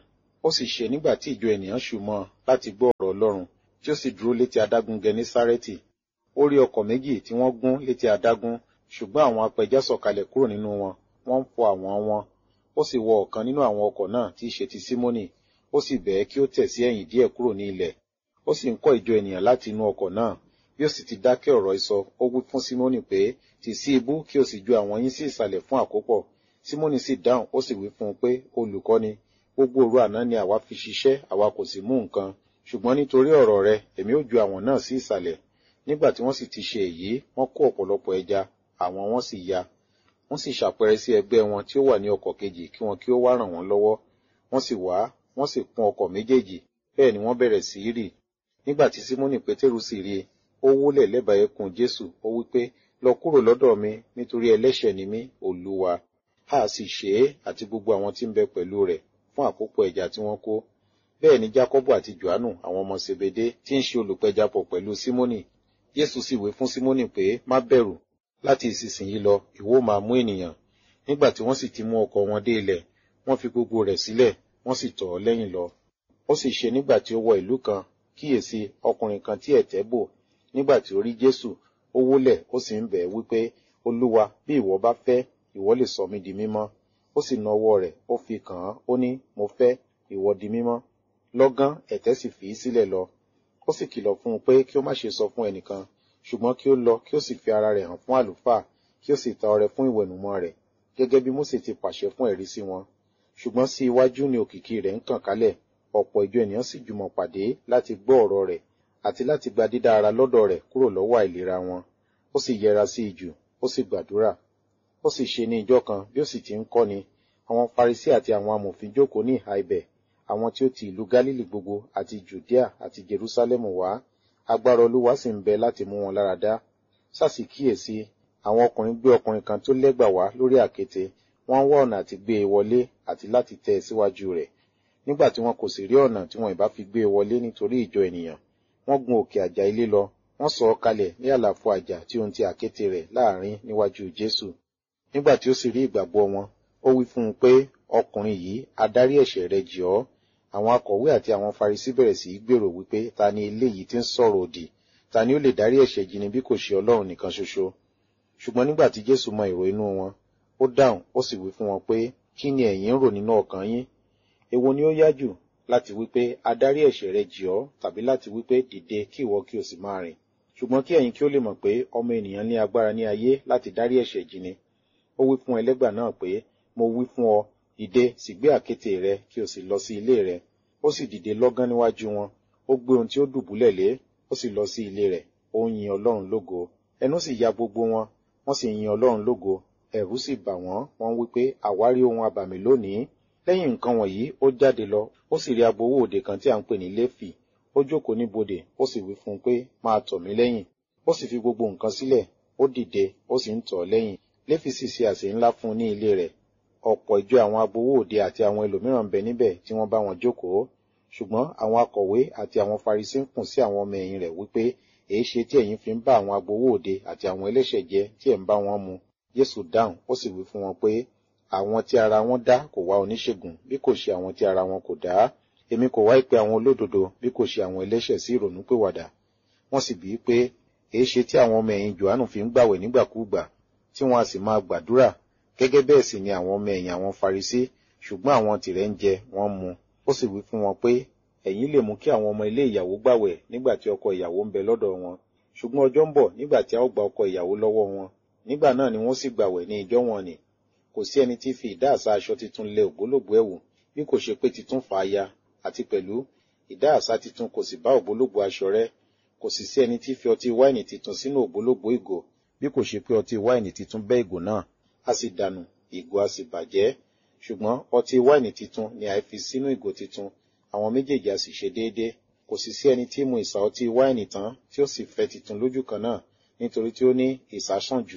Ó sì ṣe nígbà tí ìjọ ènìyàn ṣù mọ́ láti gbọ́ ọ̀rọ̀ Ọlọ́run, tí ó sì dúró létí adágún Gẹnésárẹ́tì. Ó rí ọkọ̀ méjì tí wọ́n gún létí adágún, ṣùgbọ́n àwọn apẹja sọ̀kalẹ̀ kúrò nínú wọn, wọ́n ń fọ àwọn wọn. Ó sì wọ ọ̀kan nínú àwọn ọkọ̀ náà tí í ṣe ti Símónì, ó sì bẹ̀ ẹ́ kí ó tẹ̀ sí ẹ̀yìn díẹ̀ kúrò ní ilẹ̀. Ó sì ń kọ́ ìjọ ènìyàn láti inú ọkọ̀ náà. Bí ó sì ti dákẹ́ ọ̀rọ̀ ìsọ, ó wí fún Símónì pé, tì sí ibú kí o sì ju àwọn yín sí ìsàlẹ̀ fún àkópọ̀. Símónì sì dáhùn, ó sì wí fún un pé, Olùkọ́ni, gbogbo òru àná ni àwa fi ṣiṣẹ́, àwa kò sì mú nǹkan. Ṣùgbọ́n nítorí ọ̀rọ̀ rẹ, èmi ó ju àwọn náà sí ìsàlẹ̀. Nígbà tí wọ́n sì ti ṣe èyí, wọ́n kó ọ̀pọ̀lọpọ̀ ẹja, àwọn wọn sì ya. Wọ́n sì ṣàpẹẹrẹ sí ẹgbẹ́ wọn tí ó wà ní ọkọ̀ kejì kí wọn kí ó wá ràn wọ́n lọ́wọ́. Wọ́n sì wá, wọ́n sì kún ọkọ̀ méjèèjì, bẹ́ẹ̀ ni wọ́n bẹ̀rẹ̀ sí í rì. Nígbà tí Símónì Pétérù sì rí i, ó wólẹ̀ lẹ́bàá ẹkùn Jésù, ó wí pé, lọ kúrò lọ́dọ̀ mi, nítorí ẹlẹ́ṣẹ̀ ni mí, Olúwa. A sì ṣe é àti gbogbo àwọn tí ń bẹ pẹ̀lú rẹ̀ fún àkópọ̀ ẹja tí wọ́n kó. Bẹ́ẹ̀ ni Jákọ́bù àti Jòhánù, àwọn ọmọ Sebede, tí ń ṣe olùpẹjapọ̀ pẹ̀lú Símónì. Jésù sì wí fún Símónì pé, má bẹ̀rù, láti ìsinsìnyí lọ, ìwọ ó máa mú ènìyàn. Nígbà tí wọ́n sì ti mú ọkọ̀ wọn dé ilẹ̀, wọ́n fi gbogbo rẹ̀ sílẹ̀, wọ́n sì tọ̀ ọ́ lẹ́yìn lọ. Ó sì ṣe nígbà tí ó wọ ìlú kan, kíyèsí ọkùnrin kan tí ẹ̀tẹ̀ bò. Nígbà tí ó rí Jésù, ó wólẹ̀, ó sì ń bẹ̀ ẹ́ wípé, Olúwa, bí ìwọ bá fẹ́, ìwọ lè sọ mí di mímọ́. Ó sì na ọwọ́ rẹ̀, ó fi kàn án, ó ní, mo fẹ́, ìwọ di mímọ́. Lọ́gán ẹ̀tẹ̀ sì fi í sílẹ̀ lọ. Ó sì kìlọ̀ fún un pé kí ó má ṣe sọ fún ẹnìkan, ṣùgbọ́n kí ó lọ kí ó sì fi ara rẹ̀ hàn fún àlùfáà, kí ó sì ta ọrẹ fún ìwẹ̀nùmọ́ rẹ̀, gẹ́gẹ́ bí Mósè ti pàṣẹ fún ẹ̀rí sí wọn. Ṣùgbọ́n sí iwájú ni òkìkí rẹ̀ ń kàn kálẹ̀, ọ̀pọ̀ ìjọ ènìyàn sì jùmọ̀ pàdé láti gbọ́ ọ̀rọ̀ rẹ̀ àti láti gba dídá ara lọ́dọ̀ rẹ̀ kúrò lọ́wọ́ àìlera wọn. Ó sì yẹra sí ijù, ó sì gbàdúrà. Ó sì ṣe ní ijọ́ kan, bí ó sì ti ń kọ́ni, àwọn Farisí àti àwọn amòfin jókòó ní ìhà ibẹ̀, àwọn tí ó ti ìlú Gálílì gbogbo àti Jùdíà àti Jerúsálẹ́mù wá. Agbára Olúwa sì ń bẹ láti mú wọn lára dá. Sásì kíyèsí, àwọn ọkùnrin gbé ọkùnrin kan tó lẹ́gbà wá lórí àkéte, wọ́n ń wá ọ̀nà àti gbé e wọlé àti láti tẹ́ ẹ síwájú rẹ̀. Nígbà tí wọn kò sì rí ọ̀nà tí wọn ìbá fi gbé e wọlé nítorí ìjọ ènìyàn, wọ́n gun òkè àjà ilé lọ, wọ́n sọ ọ́ kalẹ̀ ní àlàfo àjà tí ohun ti àkéte rẹ̀ láàrin níwájú Jésù. Nígbà tí ó sì rí ìgbàgbọ́ wọn, ó wí fún un pé, ọkùnrin yìí, adarí ẹ̀ṣẹ̀ rẹ jì ọ́. Àwọn akọ̀wé àti àwọn Farisí bẹ̀rẹ̀ sí í gbèrò wípé ta ni eléyìí tí ń sọ̀rọ̀ òdì, ta ni ó lè dárí ẹ̀ṣẹ̀ jì ni bí kò ṣe Ọlọ́run nìkan ṣoṣo. Ṣùgbọ́n nígbà tí Jésù mọ èrò inú wọn, ó dáhùn, ó sì wí fún wọn pé, kí ni ẹ̀yin ń rò nínú ọkàn yín? Èwo ni ó yá jù, láti wípé adarí ẹ̀ṣẹ̀ rẹ jì ọ́, tàbí láti wípé dìde kí ìwọ kí o sì máa rìn? Ṣùgbọ́n kí ẹ̀yin kí ó lè mọ̀ pé ọmọ ènìyàn ní agbára ní ayé láti dárí ẹ̀ṣẹ̀ jì ni. Ó wí fún ẹlẹ́gbà náà pé, mo wí fún ọ, dìde sì gbé àkéte rẹ kí o sì lọ sí ilé rẹ. Ó sì dìde lọ́gán níwájú wọn, ó gbé ohun tí ó dùbúlẹ̀ lé, ó sì lọ sí ilé rẹ̀, ó ń yin Ọlọ́run lógo. Ẹnu sì ya gbogbo wọn, wọ́n sì yin Ọlọ́run lógo. Ẹ̀rù sì bà wọ́n, wọ́n wí pé àwárí ohun abàmì lónìí. Lẹ́yìn nǹkan wọ̀nyí, ó jáde lọ, ó sì rí agbowó òde kan tí à ń pè ní Léfì. Ó jókòó ní bodè, ó sì wí fún un pé, máa tọ̀ mí lẹ́yìn. Ó sì fi gbogbo nǹkan sílẹ̀, ó dìde, ó sì ń tọ̀ ọ́ lẹ́yìn. Léfì sì ṣe àsè ńlá fún un ní ilé rẹ̀. Ọ̀pọ̀ ìjọ àwọn agbowó òde àti àwọn ẹlòmíràn ń bẹ níbẹ̀ tí wọ́n bá wọn jókòó. Ṣùgbọ́n àwọn akọ̀wé àti àwọn Farisí ń kùn sí àwọn ọmọ ẹ̀yìn rẹ̀ wípé, èé ṣe tí ẹ̀yin fi ń bá àwọn agbowó òde àti àwọn ẹlẹ́ṣẹ̀ jẹ tí ẹ̀ ń bá wọn mu? Jésù dáhùn, ó sì wí fún wọn pé, àwọn tí ara wọn dá kò wá oníṣègùn, bí kò ṣe àwọn tí ara wọn kò dá. Èmi kò wá ìpè àwọn olódodo, bí kò ṣe àwọn ẹlẹ́ṣẹ̀ sí ìrònúpìwàdà. Wọ́n sì bíi pé, èé ṣe tí àwọn ọmọ ẹ̀yìn Jòhánù fi ń gbàwẹ̀ nígbàkúùgbà, tí wọ́n a sì máa gbàdúrà, gẹ́gẹ́ bẹ́ẹ̀ sì ni àwọn ọmọ ẹ̀yìn àwọn Farisí, ṣùgbọ́n àwọn tìrẹ ń jẹ, wọ́n mu. Ó sì wí fún wọn pé, ẹ̀yin lè mú kí àwọn ọmọ ilé ìyàwó gbàwẹ̀ nígbà tí ọkọ ìyàwó ń bẹ lọ́dọ̀ wọn, ṣùgbọ́n ọjọ́ ń bọ̀ nígbà tí a ó gba ọkọ ìyàwó lọ́wọ́ wọn, nígbà náà ni wọ́n sì gbàwẹ̀ ní ìjọ wọn nì. Kò sí ẹni tí fi ìdáàsá aṣọ titun lẹ ògbólógbòó ẹ̀wù, bí kò ṣe pé titun fà á ya, àti pẹ̀lú ìdáàsá titun kò sì bá ògbólógbòó aṣọ rẹ̀. Kò sì sí ẹni tí fi ọtí wáìnì titun sínú ògbólógbòó ìgò, bí kò ṣe pé ọtí wáìnì titun bẹ́ ìgò náà, a sì dànù, ìgò a sì bàjẹ́. Ṣùgbọ́n ọtí wáìnì titun ni a fi sínú ìgò titun, àwọn méjèèjì a sì ṣe déédé. Kò sì sí ẹni tí mu ìsà ọtí wáìnì tán tí ó sì fẹ́ titun lójú kan náà, nítorí tí ó ní ìsà sàn jù.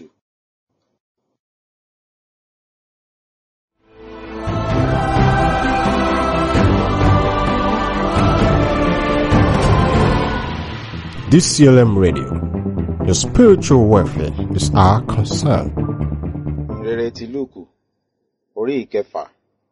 D C L M Radio, your spiritual welfare is our concern. Ìrere ti Lúùkù, orí ìkẹfà.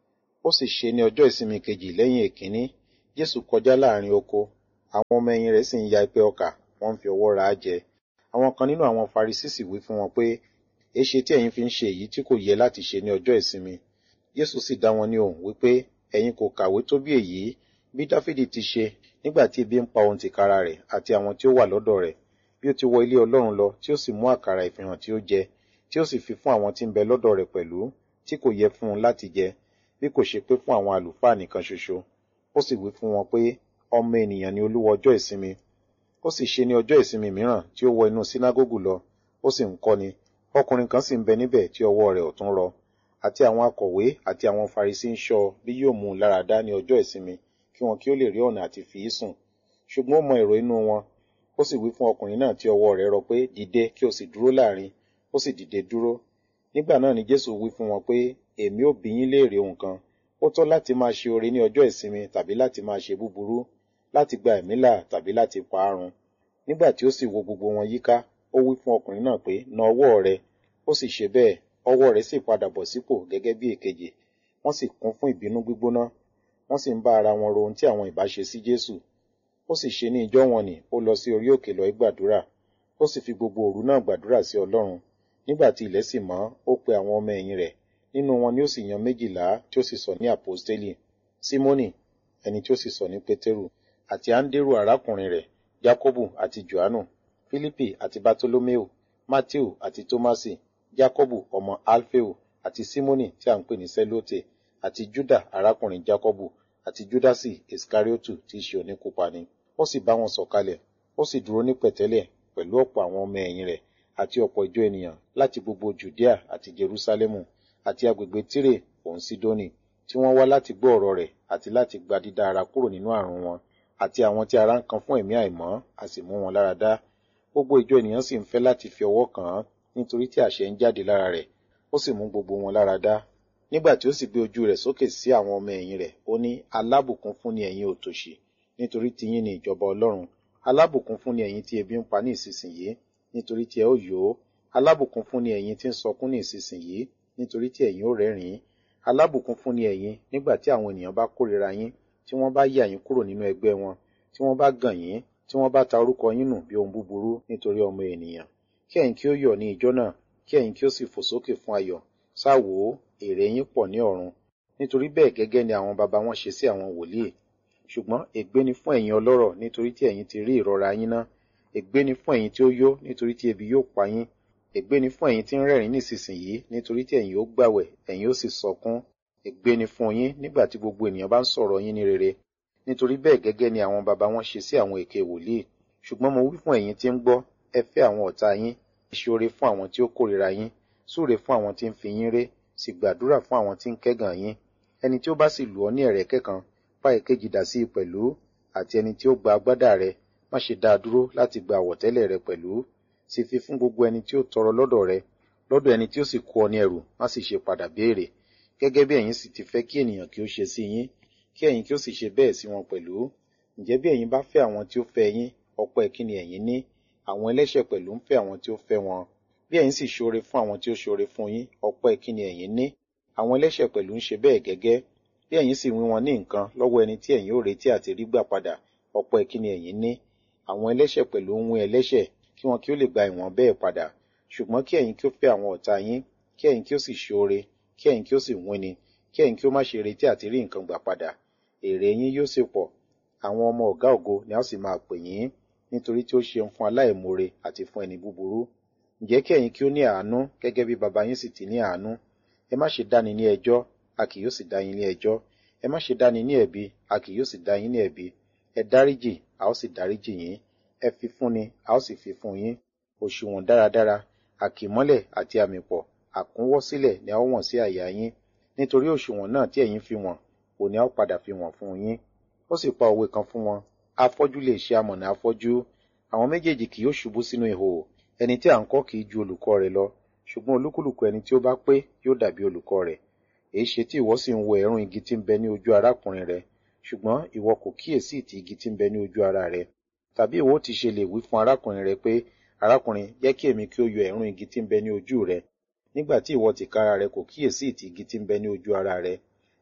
Ó sì ṣe ní ọjọ́ ìsinmi kejì lẹ́yìn èkíní, Jésù kọjá láàrin oko, àwọn ọmọ ẹ̀yìn rẹ̀ sì ń ya ipẹ́ ọkà, wọ́n ń fi ọwọ́ ra á jẹ. Àwọn kan nínú àwọn Farisí sì wí fún wọn pé, èéṣe tí ẹ̀yin fi ń ṣe èyí tí kò yẹ láti ṣe ní ọjọ́ ìsinmi? Jésù sì dá wọn ní ohùn wípé, ẹ̀yin kò kàwé tó bí èyí, bí Dáfídì ti ṣe nígbà tí ebi ń pa òun tìkára rẹ̀ àti àwọn tí ó wà lọ́dọ̀ rẹ̀, bí ó ti wọ ilé Ọlọ́run lọ tí ó sì mú àkàrà ìfihàn tí ó jẹ, tí ó sì fi fún àwọn tí ń bẹ lọ́dọ̀ rẹ̀ pẹ̀lú, tí kò yẹ fún un láti jẹ, bí kò ṣe pé fún àwọn àlùfáà nìkan ṣoṣo. Ó sì wí fún wọn pé, ọmọ ènìyàn ni olúwa ọjọ́ ìsinmi. Ó sì ṣe ní ọjọ́ ìsinmi mìíràn tí ó wọ inú sínágógù lọ, ó sì ń kọ́ni. Ọkùnrin kan sì ń bẹ níbẹ̀ tí ọwọ́ rẹ̀ ọ̀tún rọ, àti àwọn akọ̀wé àti àwọn Farisí ń ṣọ́ bí yóò mú un lára dá ní ọjọ́ ìsinmi, kí wọn kí ó lè rí ọ̀nà àti fi í sùn. Ṣùgbọ́n ó mọ èrò inú wọn. Ó sì wí fún ọkùnrin náà tí ọwọ́ rẹ̀ rọ pé, dìde kí o sì dúró láàrin. Ó sì dìde dúró. Nígbà náà ni Jésù wí fún wọn pé, èmi ó bi yín léèrè ohun kan. Ó tọ́ láti máa ṣe oore ní ọjọ́ ìsinmi tàbí láti máa ṣe búburú, láti gba ẹ̀mí là tàbí láti pa á run? Nígbà tí ó sì wo gbogbo wọn yíká, ó wí fún ọkùnrin náà pé, na ọwọ́ rẹ. Ó sì ṣe bẹ́ẹ̀, ọwọ́ rẹ̀ sì padà bọ̀ sípò gẹ́gẹ́ bí èkejì. Wọ́n sì kún fún ìbínú gbígbóná. Wọ́n sì ń bá ara wọn ro ohun tí àwọn ìbá ṣe sí Jésù. Ó sì ṣe ní ijọ́ wọn nì, ó lọ sí orí òkè lọ gbàdúrà. Ó sì fi gbogbo òru náà gbàdúrà sí Ọlọ́run. Nígbà tí ilẹ̀ sì mọ́, ó pe àwọn ọmọ ẹ̀yìn rẹ̀. Nínú wọn ni ó sì yan méjìlá tí ó sì sọ ní àpọ́stélì, Símónì, ẹni tí ó sì sọ ní Pétérù, àti Áńdérù arákùnrin rẹ̀, Jákọ́bù àti Jòhánù, Fílípì àti Bátólóméù, Mátíù àti Tómásì, Jákọ́bù ọmọ Alfeu, àti Símónì tí a ń pè ní Sẹ́lótè, àti Júdà arákùnrin Jákọ́bù, àti Júdásì Ìskáríótù tí í ṣe oníkúpani. Ó sì bá wọn sọ̀kalẹ̀, ó sì dúró ní pẹ̀tẹ́lẹ̀ pẹ̀lú ọ̀pọ̀ àwọn ọmọ ẹ̀yìn rẹ̀ àti ọ̀pọ̀ ìjọ ènìyàn láti gbogbo Jùdíà àti Jerúsálẹ́mù àti agbègbè Tírè òun Sídónì, tí wọ́n wá láti gbọ́ ọ̀rọ̀ rẹ̀ àti láti gba dídá ara kúrò nínú àrùn wọn, àti àwọn tí ara ń kan fún ẹ̀mí àìmọ́, a sì mú wọn lára dá. Gbogbo ìjọ ènìyàn sì ń fẹ́ láti fi ọwọ́ kàn án, nítorí tí àṣẹ ń jáde lára rẹ̀, ó sì mú gbogbo wọn lára dá. Nígbà tí ó sì gbé ojú rẹ̀ sókè sí àwọn ọmọ ẹ̀yìn rẹ̀, ó ní, alábùkún fún ni ẹ̀yin òtòṣì, nítorí tiyín ni ìjọba Ọlọ́run. Alábùkún fún ni ẹ̀yin tí ebi ń pa ní ìsinsìnyí, nítorí tí ẹ ó yó. Alábùkún fún ni ẹ̀yin tí ń sọkún ní ìsinsìnyí, nítorí tí ẹ̀yin ó rẹ́rìn-ín. Alábùkún fún ni ẹ̀yin nígbà tí àwọn ènìyàn bá kórìíra yín, tí wọ́n bá yà yín kúrò nínú ẹgbẹ́ wọn, tí wọ́n bá gàn yín, tí wọ́n bá ta orúkọ yín nù bí ohun búburú nítorí ọmọ ènìyàn. Kí ẹ̀yin kí ó yọ̀ ní ijọ́ náà, kí ẹ̀yin kí ó sì fò sókè fún ayọ̀. Sá wò ó, èrè yín pọ̀ ní ọ̀run. Nítorí bẹ́ẹ̀ gẹ́gẹ́ ni àwọn baba wọn ṣe sí àwọn wòlíì. Ṣùgbọ́n ègbé ni fún ẹ̀yin ọlọ́rọ̀, nítorí tí ẹ̀yin ti rí ìrora yín ná. Ègbé ni fún ẹ̀yin tí ó yó, nítorí tí ebi yóò pa yín. Ègbé ni fún ẹ̀yin tí ń rẹ́rìn nísinsìnyí, nítorí tí ẹ̀yin ó gbàwẹ̀, ẹ̀yin ó sì sọkún. Ègbé ni fún yín nígbà tí gbogbo ènìyàn bá ń sọ̀rọ̀ yín ní rere. Nítorí bẹ́ẹ̀ gẹ́gẹ́ ni àwọn baba wọn ṣe sí àwọn èké wòlíì. Ṣùgbọ́n mo wí fún ẹ̀yin tí ń gbọ́, ẹ fẹ́ àwọn ọ̀tá yín, ẹ ṣe oore fún àwọn tí ó kórìíra yín, súre fún àwọn tí ń fi yín ré, sì gbàdúrà fún àwọn tí ń kẹ́gàn yín. Ẹni tí ó bá sì lù ọ́ ní ẹ̀rẹ̀kẹ́ kan, fá èkejì dà sí i pẹ̀lú, àti ẹni tí ó gba agbádá rẹ, má ṣe dá a dúró láti gba àwọ̀tẹ́lẹ̀ rẹ pẹ̀lú. Sì fi fún gbogbo ẹni tí ó tọrọ lọ́dọ̀ rẹ, lọ́dọ̀ ẹni tí ó sì kó ọ ní ẹrù, má sì ṣe padà béèrè. Gẹ́gẹ́ bí ẹ̀yin sì ti fẹ́ kí ènìyàn kí ó ṣe sí yín, kí ẹ̀yin kí ó sì ṣe bẹ́ẹ̀ sí wọn pẹ̀lú. Ǹjẹ́ bí ẹ̀yin bá fẹ́ àwọn tí ó fẹ́ yín, ọpẹ́ kí ni ẹ̀yin ní? Àwọn ẹlẹ́ṣẹ̀ pẹ̀lú ń fẹ́ àwọn tí ó fẹ́ wọn. Bí ẹ̀yin sì ṣoore fún àwọn tí ó ṣoore fún yín, ọpẹ́ kí ni ẹ̀yin ní? Àwọn ẹlẹ́ṣẹ̀ pẹ̀lú ń ṣe bẹ́ẹ̀ gẹ́gẹ́. Bí ẹ̀yin sì wín wọn ní nǹkan lọ́wọ́ ẹni tí ẹ̀yin ó retí àti rí gbà padà, ọpẹ́ kí ni ẹ̀yin ní? Àwọn ẹlẹ́ṣẹ̀ pẹ̀lú ń wín ẹlẹ́ṣẹ̀, kí wọn kí ó lè gba ìwọ̀n bẹ́ẹ̀ padà. Ṣùgbọ́n kí ẹ̀yin kí ó fẹ́ àwọn ọ̀tá yín, kí ẹ̀yin kí ó sì ṣoore, kí ẹ̀yin kí ó sì wíni, kí ẹ̀yin kí ó má ṣe retí àti rí nǹkan gbà padà. Èrè yín yóò sì pọ̀. Àwọn ọmọ ọ̀gá ògo ni a sì máa pè yín, nítorí tí ó ṣeun fún aláìmoore àti fún ẹni búburú. Ǹjẹ́ kí ẹ̀yin kí ó ní àánú, gẹ́gẹ́ bí baba yín sì ti ní àánú. Ẹ má ṣe dáni ní ẹjọ́, a kì yóò sì dá yín ní ẹjọ́. Ẹ má ṣe dáni ní ẹ̀bi, a kì yóò sì dá yín ní ẹ̀bi. Ẹ dáríjì, a ó sì dáríjì yín. Ẹ fi fúnni, a ó sì fi fún yín. Òṣùwọ̀n dáradára, àkìmọ́lẹ̀ àti àmìpọ̀, àkúnwọ́sílẹ̀ ni a ó wọ̀n sí àyà yín. Nítorí òṣùwọ̀n náà tí ẹ̀yin fi wọ̀n, òun ni a ó padà fi wọ̀n fún yín. Ó sì pa òwe kan fún wọn. Afọ́jú lè ṣe amọ̀nà afọ́jú. Àwọn méjèèjì kì yóò ṣubú sínú ihò. Ẹni tí à ń kọ́ kì í ju olùkọ́ rẹ̀ lọ. Ṣùgbọ́n olúkúlùkù ẹni tí ó bá pé yóò dàbí olùkọ́ rẹ̀. Èéṣe tí ìwọ sì ń wo ẹ̀rún igi tí ń bẹ ní ojú arákùnrin rẹ, ṣùgbọ́n ìwọ kò kíyèsí ìtì igi tí ń bẹ ní ojú ara rẹ? Tàbí ìwọ ti ṣe lè wí fún arákùnrin rẹ pé, arákùnrin, jẹ́ kí èmi kí ó yọ ẹ̀rún igi tí ń bẹ ní ojú rẹ, nígbà tí ìwọ tìkára rẹ kò kíyèsí ìtì igi tí ń bẹ ní ojú ara rẹ?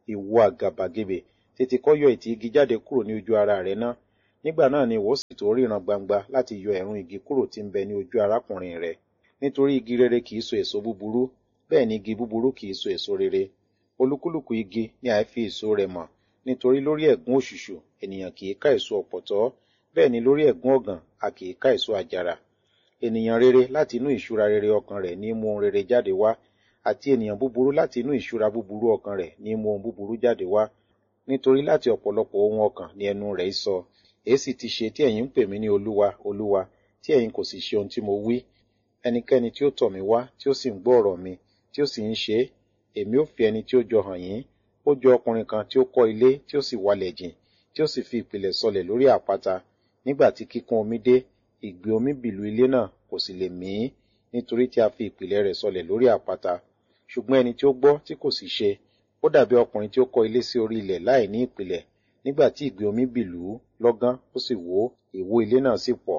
ìwọ àgàbàgebè, tètè kọ́ yọ ìtì igi jáde kúrò ní ojú ara rẹ ná. Nígbà náà ni ìwọ sì tó ríran gbangba láti yọ ẹ̀rún igi kúrò tí ń bẹ ní ojú arákùnrin rẹ. Nítorí igi rere kìí so èso búburú, bẹ́ẹ̀ ni igi búburú kìí so èso rere. Olúkúlùkù igi ni a fi èso rẹ̀ mọ̀, nítorí lórí ẹ̀gún òṣùṣù ènìyàn kìí ká èso ọ̀pọ̀tọ́, bẹ́ẹ̀ ni lórí ẹ̀gún ọ̀gàn a kìí ká èso àjàrà. Ènìyàn rere láti inú ìṣúra rere ọkàn rẹ̀ ní mú ohun rere jáde wá, àti ènìyàn búburú láti inú ìṣúra búburú ọkàn rẹ̀ ní mú ohun búburú jáde wá. Nítorí láti ọ̀pọ̀lọpọ̀ ohun ọkàn ni ẹnu rẹ̀ sọ. Èéṣì ti ṣe tí ẹ̀yin ń pè mí ní Olúwa, Olúwa, tí ẹ̀yin kò sì ṣe ohun tí mo wí? Ẹnikẹ́ni tí ó tọ̀ mí wá, tí ó sì ń gbọ́ ọ̀rọ̀ mi, tí ó sì ń ṣe é, èmi ó fi ẹni tí ó jọ hàn yín. Ó jọ ọkùnrin kan tí ó kọ́ ilé tí ó sì walẹ̀ jìn, tí ó sì fi ìpìlẹ̀ sọlẹ̀ lórí àpáta. Nígbà tí kíkún omi dé, ìgbì omi bìlù ilé náà kò sì lè mì í, nítorí tí a fi ìpìlẹ̀ rẹ̀ sọlẹ̀ lórí àpáta. Ṣùgbọ́n ẹni tí ó gbọ́ tí kò sì ṣe, ó dàbí ọkùnrin tí ó kọ́ ilé sí orí ilẹ̀ láì ní ìpìlẹ̀. Nígbà tí ìgbì omi bìlù ú lọ́gán, ó sì wó, ìwó ilé náà sì pọ̀.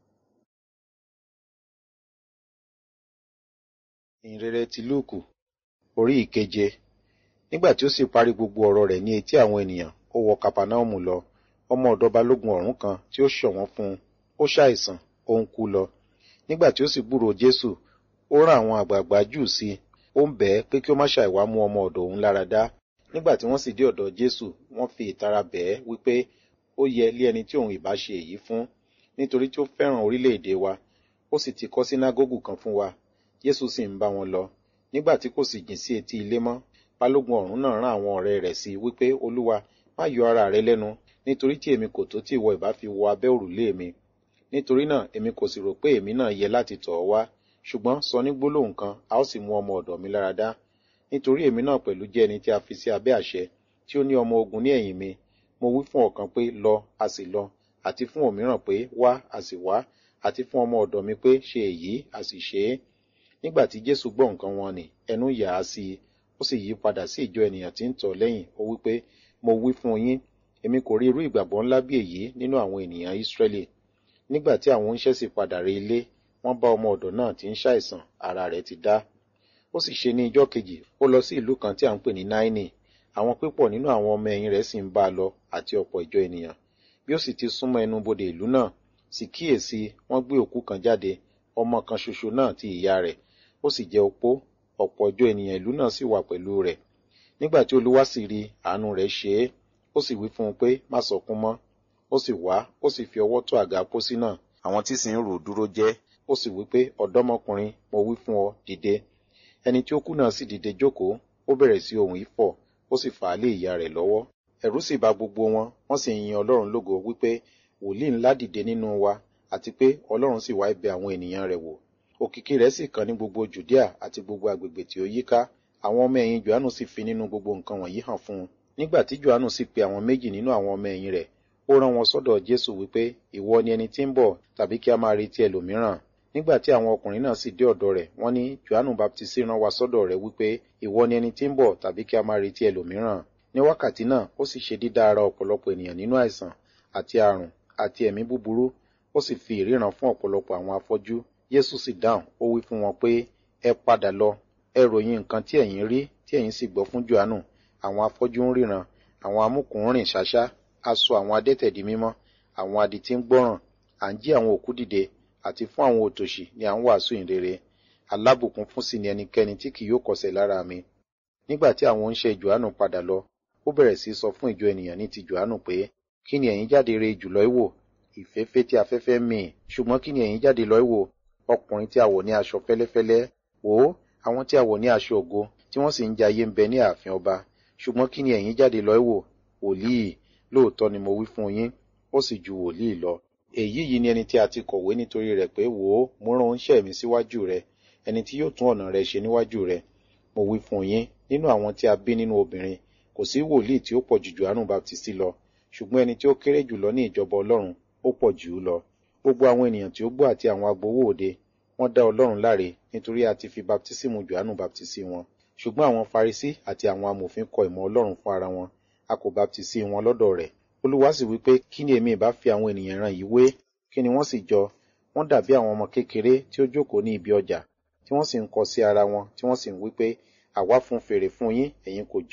Ìhìnrere ti Lúùkù orí ìkeje. Nígbà tí ó sì parí gbogbo ọ̀rọ̀ rẹ̀ ní etí àwọn ènìyàn, ó wọ Kapanaomu lọ. Ọmọ ọ̀dọ̀ balógun ọ̀rún kan tí ó ṣọ̀wọ́n fún un, ó ṣàìsàn, ó ń kú lọ. Nígbà tí ó sì gbúròó Jésù, ó rán àwọn àgbààgbà Júù sí i, ó ń bẹ̀ ẹ́ pé kí ó má ṣàìwá mú ọmọ ọ̀dọ̀ òun lára dá. Nígbà tí wọ́n sì dé ọ̀dọ̀ Jésù, wọ́n fi ìtara bẹ̀ ẹ́ wípé ó yẹ lé ẹni tí òun ìbá ṣe èyí fún, nítorí tí ó fẹ́ràn orílẹ̀-èdè wa, ó sì ti kọ́ sínágógù kan fún wa. Jésù sì ń bá wọn lọ. Nígbà tí kò sì jìn sí etí ilé mọ́, balógun ọ̀rún náà rán àwọn ọ̀rẹ́ rẹ̀ sí i wípé, Olúwa, má yọ ara rẹ lẹ́nu, nítorí tí èmi kò tó tí ìwọ ìbá fi wọ abẹ́ òrùlé mi. Nítorí náà èmi kò sì rò pé èmi náà yẹ láti tọ̀ ọ́ wá, ṣùgbọ́n sọ ní gbólóhùn kan, a ó sì mú ọmọ ọ̀dọ̀ mi lára dá. Nítorí èmi náà pẹ̀lú jẹ́ ẹni tí a fi sí abẹ́ àṣẹ, tí ó ní ọmọ ogun ní ẹ̀yìn mi. Mo wí fún ọ̀kan pé, lọ, a sì lọ, àti fún òmíràn pé, wá, a sì wá, àti fún ọmọ ọ̀dọ̀ mi pé, ṣe èyí, a sì ṣe é. Nígbà tí Jésù gbọ́ nǹkan wọn nì, ẹnu yà á sí i, ó sì yí padà sí ìjọ ènìyàn tí ń tọ̀ lẹ́yìn, ó wí pé, mo wí fún yín, èmi kò rí irú ìgbàgbọ́ ńlá bí èyí nínú àwọn ènìyàn Ísírẹ́lì. Nígbà tí àwọn oníṣẹ́ sì padà re ilé, wọ́n bá ọmọ ọ̀dọ̀ náà tí ń ṣàìsàn, ara rẹ̀ ti dá. Ó sì ṣe ní ijọ́ kejì, ó lọ sí ìlú kan tí à ń pè ní Náínì. Àwọn pípọ̀ nínú àwọn ọmọ ẹ̀yìn rẹ̀ sì ń bá a lọ, àti ọ̀pọ̀ ìjọ ènìyàn. Bí ó sì ti súnmọ́ ẹnu bodè ìlú náà, sì kíyèsí, wọ́n gbé òkú kan jáde, ọmọ kan ṣoṣo náà ti ìyá rẹ̀. Ó sì jẹ́ opó, ọ̀pọ̀ ìjọ ènìyàn ìlú náà sì wà pẹ̀lú rẹ̀. Nígbà tí Olúwa sì rí, àánú rẹ̀ ṣe é, ó sì wí fún un pé, má sọkún mọ́. Ó sì wá, ó sì fi ọwọ́ tó àga pósí náà, àwọn tí sì ń rò dúró jẹ́. Ó sì wí pé, ọ̀dọ́mọkùnrin, mo wí fún ọ, dìde. Ẹni tí ó kú náà sì dìde jókòó, ó bẹ̀rẹ̀ sí ohùn ìfọ̀, ó sì fà á lé ìyá rẹ̀ lọ́wọ́. Ẹ̀rù sì bà gbogbo wọn, wọ́n sì yin Ọlọ́run lógo wípé, wòlíì ńlá dìde nínú wa, àti pé Ọlọ́run sì wá bẹ̀ àwọn ènìyàn rẹ̀ wò. Òkìkí rẹ̀ sì kàn ní gbogbo Jùdíà àti gbogbo agbègbè tí ó yíká. Àwọn ọmọ ẹ̀yìn Jòhánù sì fi nínú gbogbo nǹkan wọ̀nyí hàn fún un. Nígbà tí Jòhánù sì pe àwọn méjì nínú àwọn ọmọ ẹ̀yìn rẹ̀, ó rán wọn sọ́dọ̀ Jésù wípé, ìwọ ni ẹni tí ń bọ̀, tàbí kí a máa retí ẹlòmíràn? Nígbà tí àwọn ọkùnrin náà sì dé ọ̀dọ̀ rẹ̀, wọ́n ní, Jòhánù Baptisti rán wa sọ́dọ̀ rẹ̀ wípé, ìwọ ni ẹni tí ń bọ̀, tàbí kí a máa retí ẹlòmíràn? Ní wákàtí náà, ó sì ṣe dídá ara ọ̀pọ̀lọpọ̀ ènìyàn nínú àìsàn, àti àrùn, àti ẹ̀mí búburú, ó sì fi ìríran fún ọ̀pọ̀lọpọ̀ àwọn afọ́jú. Jésù sì dáhùn, ó wí fún wọn pé, ẹ padà lọ, ẹ ròyìn nǹkan tí ẹ̀yin rí, tí ẹ̀yin sì gbọ́ fún Jòhánù. Àwọn afọ́jú ń ríran, àwọn amúkùn ń rìn ṣáṣá, a sọ àwọn adẹ́tẹ̀ di mímọ́, àwọn adití ń gbọ́ràn, à ń jí àwọn òkú dìde, àti fún àwọn òtòṣì ni à ń wàásù ìhìnrere. Alábùkún fún sì ni ẹnikẹ́ni tí kì yóò kọsẹ̀ lára mi. Nígbà tí àwọn oníṣẹ́ Jòhánù padà lọ, ó bẹ̀rẹ̀ sí sọ fún ìjọ ènìyàn ní ti Jòhánù pé, kí ni ẹ̀yin jáde re jùlọ ìwò? Ìfẹ́fẹ́ tí afẹ́fẹ́ mì, ṣùgbọ́n kí ni ẹ̀yin jáde lọ ìwò? Ọkùnrin tí a wọ̀ ní aṣọ fẹ́lẹ́fẹ́lẹ́. Wò ó, àwọn tí a wọ̀ ní aṣọ ògo, tí wọ́n sì ń jayé ń bẹ ní ààfin ọba. Ṣùgbọ́n kí ni ẹ̀yin jáde lọ ìwò? Wòlíì. Lóòótọ́ ni mo wí fún yín, ó sì ju wòlíì lọ. Èyí yìí ni ẹni tí a ti kọ̀wé nítorí rẹ̀ pé, wò ó, mo rán oníṣẹ́ mi síwájú rẹ, ẹni tí yóò tún ọ̀nà rẹ ṣe níwájú rẹ. Mo wí fún yín, nínú àwọn tí a bí nínú obìnrin, kò sí wòlíì tí ó pọ̀ jù Jòhánù Baptisti lọ, ṣùgbọ́n ẹni tí ó kéré jùlọ ní ìjọba Ọlọ́run, ó pọ̀ jù ú lọ. Gbogbo àwọn ènìyàn tí ó gbọ́ àti àwọn agbowó òde, wọ́n dá Ọlọ́run láre, nítorí a ti fi baptísímù Jòhánù baptisi wọn. Ṣùgbọ́n àwọn Farisí àti àwọn amòfin kọ ìmọ̀ Ọlọ́run fún ara wọn, a kò baptisi wọn lọ́dọ̀ rẹ̀. Olúwa sì wí pé, kí ni èmi ìbá fi àwọn ènìyàn ran yìí wé? Kí ni wọ́n sì jọ? Wọ́n dàbí àwọn ọmọ kékeré tí ó jókòó ní ibi ọjà, tí wọ́n sì ń kọ sí ara wọn, tí wọ́n sì ń wí pé, àwa fún fèrè fún yín, ẹ̀yin kò jó,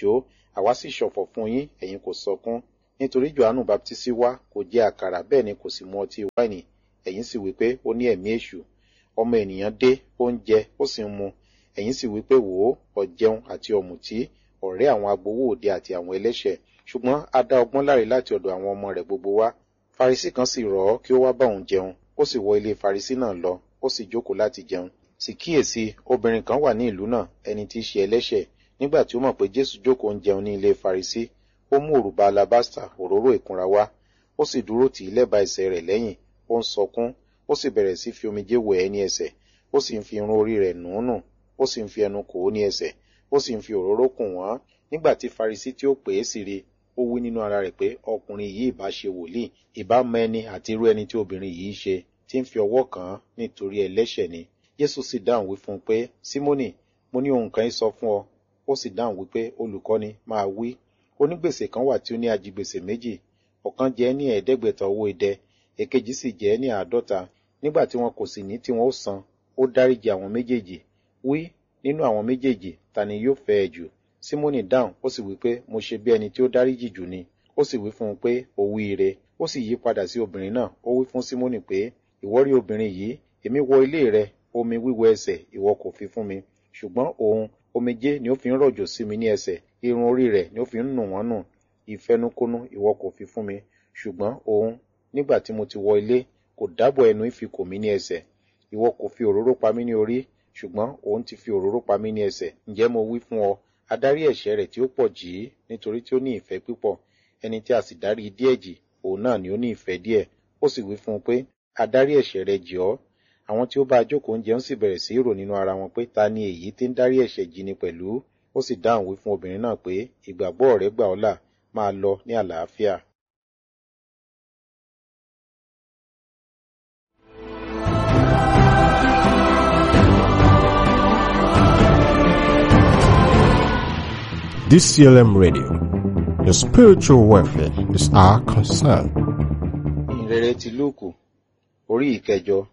àwa sì ṣọ̀fọ̀ fún yín, ẹ̀yin kò sọkún. Nítorí Jòhánù baptisi wá kò jẹ àkàrà, bẹ́ẹ̀ ni kò sì mu ọtí wáìnì, ẹ̀yin sì wí pé ó ní ẹ̀mí èṣù. Ọmọ ènìyàn dé, ó ń jẹ, ó sì ń mu, ẹ̀yin sì wí pé wò ó, ọ̀jẹun àti ọ̀mùtí, ọ̀rẹ́ àwọn agbowó òde àti àwọn ẹlẹ́ṣẹ̀. Ṣùgbọ́n a dá ọgbọ́n láre láti ọ̀dọ̀ àwọn ọmọ rẹ̀ gbogbo wá. Farisí kan sì rọ̀ ọ́ kí ó wá bá òun jẹun, ó sì wọ ilé Farisí náà lọ, ó sì jókòó láti jẹun. Sì kíyèsí, obìnrin kan wà ní ìlú náà, ẹni tí í ṣe ẹlẹ́ṣẹ̀. Nígbà tí ó mọ̀ pé Jésù jókòó ń jẹun ní ilé Farisí, ó mú òrùba alabasta òróró ìkunra wá, ó sì dúró tì í lẹ́bàá ẹsẹ̀ rẹ̀ lẹ́yìn, ó ń sọkún, ó sì bẹ̀rẹ̀ sí fi omijé wẹ̀ ẹ́ ní ẹsẹ̀, ó sì ń fi irun orí rẹ̀ nù ún nù, ó sì ń fi ẹnu kò ó ní ẹsẹ̀, ó sì ń fi òróró kùn wọ́n. Nígbà tí Farisí tí ó pè é sì rí, ó wí nínú ara rẹ̀ pé ọkùnrin yìí ìbá ṣe wòlíì, ìbá mọ ẹni àti irú ẹni tí obìnrin yìí ṣe, tí ń fi ọwọ́ kàn án nítorí ẹlẹ́ṣẹ̀ ni. Jésù sì dáhùn wí fún un pé, Símónì, mo ní ohun kan í sọ fún ọ. Ó sì dáhùn wí pé, Olùkọ́ni, máa wí. Onígbèsè kan wà tí ó ní ajigbèsè méjì, ọ̀kan jẹ ẹ́ ní ẹ̀ẹ́dẹ́gbẹ̀ta owó idẹ, èkejì sì jẹ ẹ́ ní àádọ́ta. Nígbà tí wọn kò sì ní tí wọn ó san, ó dáríjì àwọn méjèèjì. Wí, nínú àwọn méjèèjì, ta ni yóò fẹ́ ẹ jù? Símónì dáhùn, ó sì wí pé, mo ṣe bí ẹni tí ó dáríjì jù ni. Ó sì wí fún un pé, ó wí ire. Ó sì yí padà sí obìnrin náà, ó wí fún Símónì pé, ìwọ rí obìnrin yìí, èmi wọ ilé rẹ, omi wíwẹ̀ ẹsẹ̀ ìwọ kò fi fún mi, ṣùgbọ́n òun omijé ni ó fi ń rọ̀jò sí mi ní ẹsẹ̀, irun orí rẹ̀ ni ó fi ń nù wọ́n nù. Ìfẹnukonu ìwọ kò fi fún mi, ṣùgbọ́n òun, nígbà tí mo ti wọ ilé, kò dábọ̀ ẹnu ìfikò mi ní ẹsẹ̀. Ìwọ kò fi òróró pa mí ní orí, ṣùgbọ́n òun ti fi òróró pa mí ní ẹsẹ̀. Ǹjẹ́ mo wí fún ọ, adarí ẹ̀ṣẹ̀ rẹ̀ tí ó pọ̀ jì í, nítorí tí ó ní ìfẹ́ pípọ̀. Ẹni tí a sì dárí díẹ̀ jì, òun náà ni ó ní ìfẹ́ díẹ̀. Ó sì wí fún un pé, adarí ẹ̀ṣẹ̀ rẹ̀ jì ọ́. Àwọn tí ó bá jókòó ń jẹun sì bẹ̀rẹ̀ sí í rò nínú ara wọn pé ta ni èyí tí ń dárí ẹ̀ṣẹ̀ jì ni pẹ̀lú. Ó sì dáhùn wí fún obìnrin náà pé, ìgbàgbọ́ rẹ gbà ọ́ là, máa lọ ní àlàáfíà. D C L M Radio, your spiritual welfare is our concern. Ìhìnrere ti Lúùkù, orí ìkẹjọ.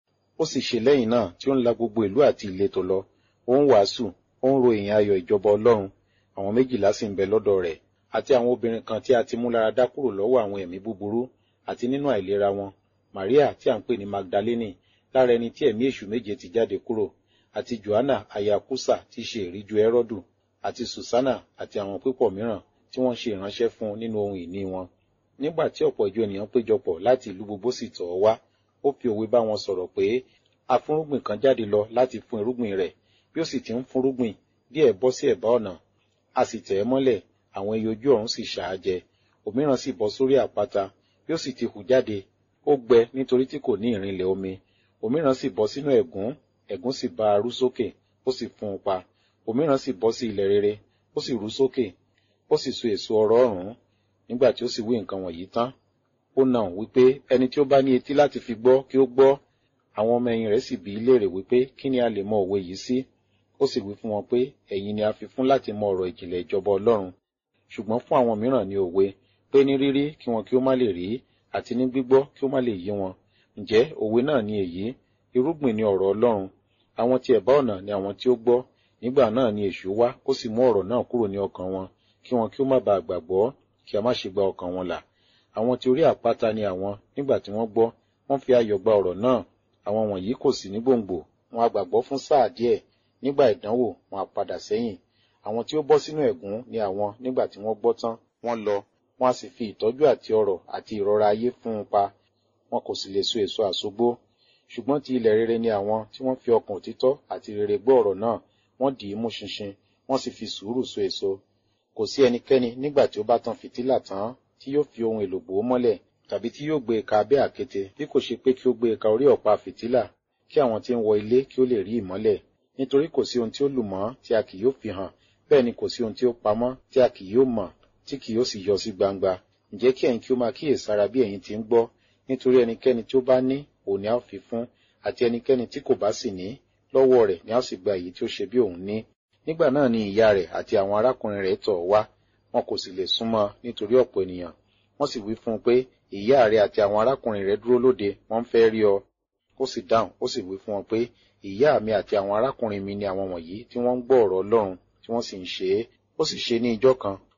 Ó sì ṣe lẹ́yìn náà tí ó ń la gbogbo ìlú àti ìletò lọ, ó ń wàásù, ó ń ro ìyìn ayọ̀ ìjọba Ọlọ́run. Àwọn méjìlá sì ń bẹ lọ́dọ̀ rẹ̀, àti àwọn obìnrin kan tí a ti mú lára dá kúrò lọ́wọ́ àwọn ẹ̀mí búburú, àti nínú àìlera wọn, Màríà tí à ń pè ní Magdalene, lára ẹni tí ẹ̀mí èṣù méje ti jáde kúrò, àti Johanna aya Kúsà tí ṣe ìríjú Hẹ́rọ́dù, àti Sùsánà àti àwọn pípọ̀ mìíràn tí wọ́n ṣe ìránṣẹ́ fún nínú ohun ìní wọn. Nígbà tí ọ̀pọ̀ ìjọ ènìyàn péjọpọ̀ láti ìlú gbogbo sì tọ̀ ọ́ wá, ó fi òwe bá wọn sọ̀rọ̀ pé afúnrúgbìn kan jáde lọ láti fún irúgbìn rẹ̀, bí ó sì ti ń fúnrúgbìn, díẹ̀ bọ́ sí ẹ̀bá ọ̀nà, a sì tẹ̀ ẹ́ mọ́lẹ̀, àwọn ẹyẹ ojú ọ̀run sì ṣà á jẹ. Òmíràn sì bọ́ sórí àpáta, bí ó sì ti hù jáde, ó gbẹ nítorí tí kò ní ìrìnlẹ̀ omi. Òmíràn sì bọ́ sínú ẹ̀gún, ẹ̀gún sì bá a rú sókè, ó sì fún un pa. Òmíràn sì bọ́ sí ilẹ̀ rere, ó sì rú sókè, ó sì so èso ọrọ̀ ọ̀run. Nígbà tí ó sì wí nǹkan wọ̀nyí tán, ó nà án wípé ẹni tí ó bá ní etí láti fi gbọ́ kí ó gbọ́. Àwọn ọmọ ẹ̀yìn rẹ̀ sì bi í léèrè wípé kí ni a lè mọ òwe yìí sí? Ó sì wí fún wọn pé ẹ̀yin ni a fi fún láti mọ ọ̀rọ̀ ìjìnlẹ̀ ìjọba Ọlọ́run. Ṣùgbọ́n fún àwọn mìíràn ni òwe, pé ní rírí kí wọn kí ó má lè rí, àti ní gbígbọ́ kí ó má lè yé wọn. Ǹjẹ́ òwe náà ni èyí? Irúgbìn ni ọ̀rọ̀ Ọlọ́run. Àwọn tí ẹ̀bá ọ̀nà ni àwọn tí ó gbọ́. Nígbà náà ni èṣù wá, ó sì mú ọ̀rọ̀ náà kúrò ní ọkàn wọn, kí wọn kí ó má baà gbàgbọ́, kí a má ṣe gba ọkàn wọn là. Àwọn tí orí àpáta ni àwọn, nígbà tí wọ́n gbọ́, wọ́n fi ayọ̀ gba ọ̀rọ̀ náà. Àwọn wọ̀nyí kò sí ní gbòǹgbò, wọn a gbàgbọ́ fún sáà díẹ̀, nígbà ìdánwò wọn a padà sẹ́yìn. Àwọn tí ó bọ́ sínú ẹ̀gún ni àwọn, nígbà tí wọ́n gbọ́ tán, wọ́n lọ, wọ́n a sì fi ìtọ́jú àti ọrọ̀ àti ìrora ayé fún un pa, wọn kò sì lè so èso àsogbó. Ṣùgbọ́n ti ilẹ̀ rere ni àwọn tí wọ́n fi ọkàn òtítọ́ àti rere gbọ́ ọ̀rọ̀ náà, wọ́n dì í mú ṣinṣin, wọ́n sì fi sùúrù so èso. Kò sí ẹnikẹ́ni nígbà tí ó bá tan fìtílà tán tí yóò fi ohun èlò bò ó mọ́lẹ̀, tàbí tí yóò gbé e ka abẹ́ àkéte, bí kò ṣe pé kí ó gbé e ka orí ọ̀pá fìtílà, kí àwọn tí ń wọ ilé kí ó lè rí ìmọ́lẹ̀. Nítorí kò sí ohun tí ó lù mọ́ tí a kì yóò fi hàn, bẹ́ẹ̀ ni kò sí ohun tí ó pamọ́ tí a kì yóò mọ̀ tí kì yóò sì yọ sí gbangba. Ǹjẹ́ kí ẹ̀yin kí ó máa kíyèsára bí ẹ̀yin ti ń gbọ́, nítorí ẹnikẹ́ni tí ó bá ní, òun ni a ó fi fún, àti ẹnikẹ́ni tí kò bá sì ní, lọ́wọ́ rẹ̀ ni a ó sì gba èyí tí ó ṣe bí òun ní. Nígbà náà ni ìyá rẹ̀ àti àwọn arákùnrin rẹ̀ tọ̀ ọ́ wá, wọn kò sì lè súnmọ́ nítorí ọ̀pọ̀ ènìyàn. Wọ́n sì wí fún un pé, ìyá rẹ̀ àti àwọn arákùnrin rẹ̀ dúró lóde, wọ́n ń fẹ́ rí ọ. Ó sì dáhùn, ó sì wí fún wọn pé, ìyá mi àti àwọn arákùnrin mi ni àwọn wọ̀nyí tí wọ́n ń gbọ́ ọ̀rọ̀ Ọlọ́run tí wọ́n sì ń ṣe é. Ó sì ṣe ní ijọ́ kan,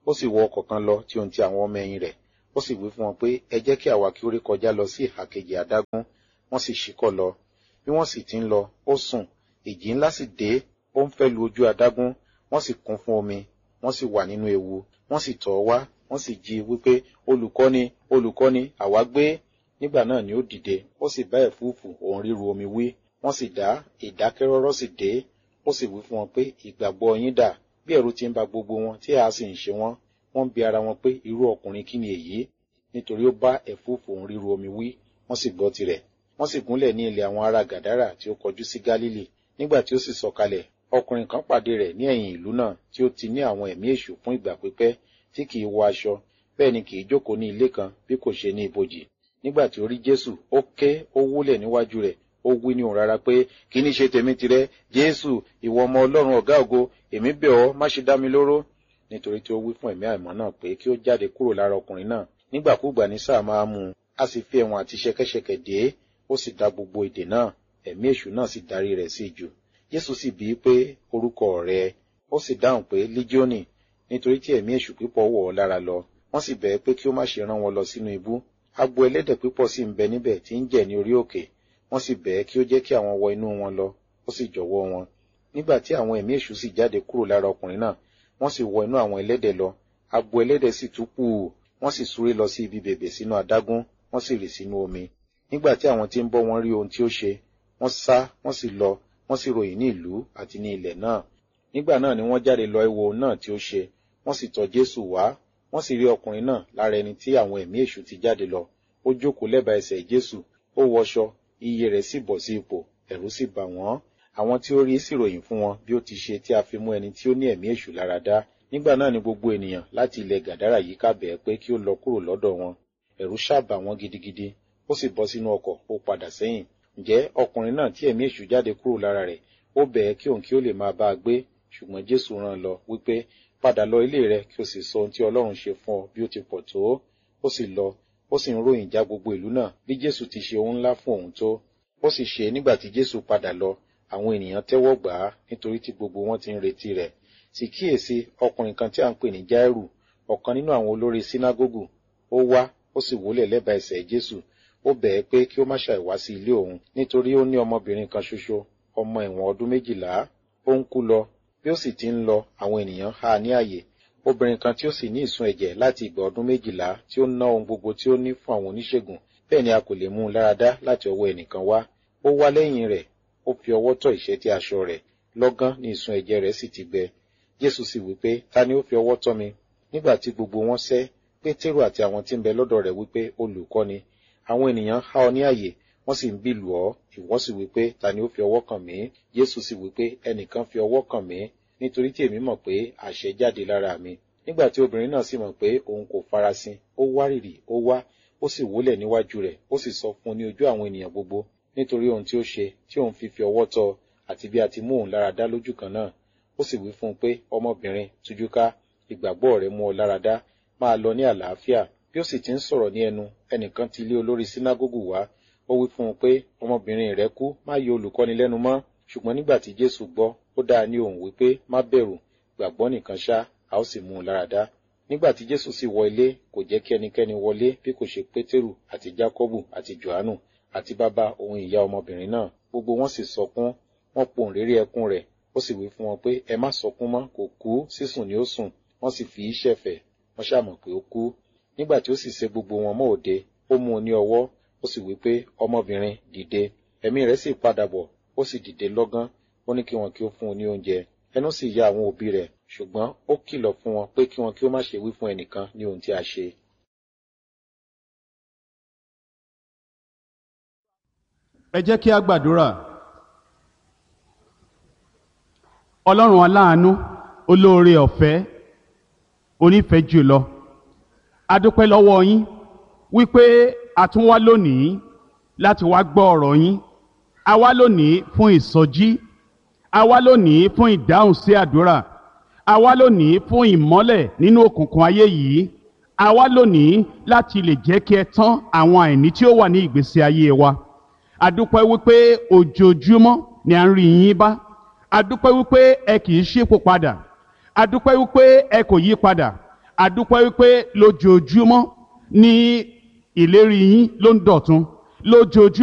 ó sì wọ ọkọ̀ kan lọ tí ohun ti àwọn ọmọ ẹ̀yìn rẹ̀, ó sì wí fún wọn pé, ẹ jẹ́ kí àwa kí ó rékọjá lọ sí ìhà kejì adágún. Wọ́n sì ṣíkọ̀ lọ. Bí wọ́n sì ti ń lọ, ó sùn. Ìjì ńlá sì dé, ó ń fẹ́ lu ojú adágún, wọ́n sì kún fún omi, wọ́n sì wà nínú ewu. Wọ́n sì tọ̀ ọ́ wá, wọ́n sì jí i wípé, olùkọ́ni, olùkọ́ni, àwa gbé. Nígbà náà ni ó dìde, ó sì bá ẹ̀fúùfù òun ríru omi wí. Wọ́n sì dá, ìdákẹ́rọ́rọ́ sì dé. Ó sì wí fún wọn pé, ìgbàgbọ́ yín dà? Bí ẹ̀rù ti ń ba gbogbo wọn tí a sì ń ṣe wọ́n, wọ́n ń bi ara wọn pé, irú ọkùnrin kí ni èyí? Nítorí ó bá ẹ̀fúùfù òun ríru omi wí, wọ́n sì gbọ́ tirẹ̀. Wọ́n sì gúnlẹ̀ ní ilẹ̀ àwọn ará Gàdárà tí ó kọjú sí Gálílì. Nígbà tí ó sì sọ̀kalẹ̀, ọkùnrin kan pàdé rẹ̀ ní ẹ̀yìn ìlú náà tí ó ti ní àwọn ẹ̀mí èṣù fún ìgbà pípẹ́, tí kì í wọ aṣọ, bẹ́ẹ̀ ni kì í jókòó ní ilé kan bí kò ṣe ní ibojì. Nígbà tí ó rí Jésù, ó ké, ó wólẹ̀ níwájú rẹ̀, ó wí ní òun rárá pé, kí ní ṣe tèmi tirẹ̀, Jésù, ìwọ ọmọ Ọlọ́run ọ̀gá ògo, èmi bẹ̀ ọ́, má ṣe dá mi lóró. Nítorí tí ó wí fún ẹ̀mí àìmọ́ náà pé kí ó jáde kúrò lára ọkùnrin náà. Nígbàkúgbà ní sáà máa mú un, a sì fi ẹ̀wọ̀n àti ṣẹ̀kẹ̀ṣẹ̀kẹ̀ dè é, ó sì dá gbogbo ìdè náà, ẹ̀mí èṣù náà sì darí rẹ̀ sí ijù. Jésù sì bi í pé, orúkọ rẹ̀? Ó sì dáhùn pé, Lígíọ́nì, nítorí tí ẹ̀mí èṣù pípọ̀ wọ̀ ọ́ lára lọ. Wọ́n sì bẹ̀ ẹ́ pé kí ó má ṣe rán wọn lọ sínú ibú. Agbo ẹlẹ́dẹ̀ pípọ̀ sì ń bẹ níbẹ̀ tí ń jẹ̀ ní orí òkè. Wọ́n sì bẹ̀ ẹ́ kí ó jẹ́ kí àwọn wọ inú wọn lọ, ó sì jọ̀wọ́ wọn. Nígbà tí àwọn ẹ̀mí èṣù sì jáde kúrò lára ọkùnrin náà, wọ́n sì wọ inú àwọn ẹlẹ́dẹ̀ lọ. Agbo ẹlẹ́dẹ̀ sì tú pù, wọ́n sì súré lọ sí ibi bèbè sínú adágún, wọ́n sì rì sínú omi. Nígbà tí àwọn tí ń bọ́ wọn rí ohun tí ó ṣe, wọ́n sá, wọ́n sì lọ, wọ́n sì ròyìn ní ìlú àti ní ilẹ̀ náà. Nígbà náà ni wọ́n jáde lọ wo ohun náà tí ó ṣe, wọ́n sì tọ̀ Jésù wá, wọ́n sì rí ọkùnrin náà lára ẹni tí àwọn ẹ̀mí èṣù ti jáde lọ. Ó jókòó lẹ́bàá ẹsẹ̀ Jésù, ó wọṣọ, iye rẹ̀ sì bọ̀ sí ipò, ẹ̀rù sì bà wọ́n. Àwọn tí ó rí sì ròyìn fún wọn bí ó ti ṣe tí a fi mú ẹni tí ó ní ẹ̀mí èṣù lára dá. Nígbà náà ni gbogbo ènìyàn láti ilẹ̀ Gàdárà yíká bẹ̀ ẹ́ pé kí ó lọ kúrò lọ́dọ̀ wọn. Ẹ̀rù sá bà wọ́n gidigidi, ó sì bọ́ sínú ọkọ̀, ó padà sẹ́yìn. Ǹjẹ́ ọkùnrin náà tí ẹ̀mí èṣù jáde kúrò lára rẹ̀, ó bẹ̀ ẹ́ kí òun kí ó lè máa bá a gbé, ṣùgbọ́n Jésù rán lọ wípé, padà lọ ilé rẹ kí o sì sọ ohun tí Ọlọ́run ṣe fún ọ bí ó ti pọ̀ tó. Ó sì lọ, ó sì ń ròyìn já gbogbo ìlú náà bí Jésù ti ṣe ohun ńlá fún òun tó. Ó sì ṣe nígbà tí Jésù padà lọ, àwọn ènìyàn tẹ́wọ́ gbà á nítorí tí gbogbo wọn ti ń retí rẹ̀. Sì kíyèsí, ọkùnrin kan tí a ń pè ní Jáírù, ọ̀kan nínú àwọn olórí sínágógù, ó wá, ó sì wólẹ̀ lẹ́bàá ẹsẹ̀ Jésù. Ó bẹ̀ ẹ́ pé kí ó má ṣàì wá sí ilé òun, nítorí ó ní ọmọbìnrin kan ṣoṣo, ọmọ ìwọ̀n ọdún méjìlá, ó ń kú lọ. Bí ó sì ti ń lọ, àwọn ènìyàn há a ní àyè. Obìnrin kan tí ó sì ní ìsun ẹ̀jẹ̀ láti ìgbà ọdún méjìlá, tí ó ná ohun gbogbo tí ó ní fún àwọn oníṣègùn, bẹ́ẹ̀ ni a kò lè mú un lára dá láti ọwọ́ ẹnìkan wá. Ó wá lẹ́yìn rẹ̀, ó fi ọwọ́ tọ́ ìṣẹ́tí aṣọ rẹ̀, lọ́gán ni ìsun ẹ̀jẹ̀ rẹ̀ sì ti gbẹ. Jésù sì wí pé, ta ni ó fi ọwọ́ tọ́ mi? Nígbà tí gbogbo wọn sẹ́, Pétérù àti àwọn tí ń bẹ lọ́dọ̀ rẹ̀ wí pé, olùkọ́ni, àwọn ènìyàn há ọ ní àyè, wọ́n sì ń bì lù ọ́, ìwọ sì wí pé, ta ni ó fi ọwọ́ kàn mí? Jésù sì wí pé, ẹnìkan fi ọwọ́ kàn mí, nítorí tí èmi mọ̀ pé àṣẹ jáde lára mi. Nígbà tí obìnrin náà sì mọ̀ pé òun kò farasin, ó wárìrì, ó wá, ó sì wólẹ̀ níwájú rẹ̀, ó sì sọ fún un ní ojú àwọn ènìyàn gbogbo, nítorí ohun tí ó ṣe, tí òun fi fi ọwọ́ tọ́, àti bí a ti mú òun lára dá lójú kan náà. Ó sì wí fún un pé, ọmọbìnrin, tújú ká, ìgbàgbọ́ rẹ mú ọ lára dá, máa lọ ní àlàáfíà. Bí ó sì ti ń sọ̀rọ̀ ní ẹnu, ẹnìkan ti ilé olórí sínágógù wá, ó wí fún un pé, ọmọbìnrin rẹ kú, má yọ olùkọ́ni lẹ́nu mọ́. Ṣùgbọ́n nígbà tí Jésù gbọ́, ó dá a ní ohùn wípé, má bẹ̀rù, gbàgbọ́ nìkan ṣá, a ó sì mú un lára dá. Nígbà tí Jésù sì wọ ilé, kò jẹ́ kí ẹnikẹ́ni wọlé bí kò ṣe Pétérù àti Jákọ́bù àti Jòhánù àti bàbá òun ìyá ọmọbìnrin náà. Gbogbo wọn sì sọkún, wọ́n pohùnréré ẹkún rẹ̀. Ó sì wí fún wọn pé, ẹ má sọkún mọ́, kò kú, sísùn ni ó sùn. Wọ́n sì fi í ṣẹ̀fẹ̀, wọ́n ṣàmọ̀ pé ó kú. Nígbà tí ó sì ṣe gbogbo wọn mọ́ òde, ó mú un ní ọwọ́, ó sì wí pé, ọmọbìnrin, dìde. Ẹ̀mí rẹ̀ sì padà bọ̀, ó sì dìde lọ́gán. Ó ní kí wọn kí ó fún un ní oúnjẹ. Ẹnu sì ya àwọn òbí rẹ̀, ṣùgbọ́n ó kìlọ̀ fún wọn pé kí wọn kí ó má ṣe wí fún ẹnìkan ní ohun tí a ṣe. Ẹ jẹ́ kí a gbàdúrà. Ọlọ́run aláàánú, olóore ọ̀fẹ́, onífẹ̀ẹ́ jùlọ, a dúpẹ́ lọ́wọ́ yín wípé a tún wá lónìí láti wá gbọ́ ọ̀rọ̀ yín. A wá lónìí fún ìsọjí, a wá lónìí fún ìdáhùn sí àdúrà, a wá lónìí fún ìmọ́lẹ̀ nínú òkùnkùn ayé yìí, a wá lónìí láti lè jẹ́ kí ẹ tán àwọn àìní tí ó wà ní ìgbésí ayé wa. A dúpẹ́ wípé ojoojúmọ́ ni à ń rí yín bá. A dúpẹ́ wípé ẹ kì í ṣípò padà. A dúpẹ́ wípé ẹ kò yí padà. adúpẹ́ wípé lójoojúmọ́ ní ìlérí yín ló ń dọ̀tun lójoojúmọ́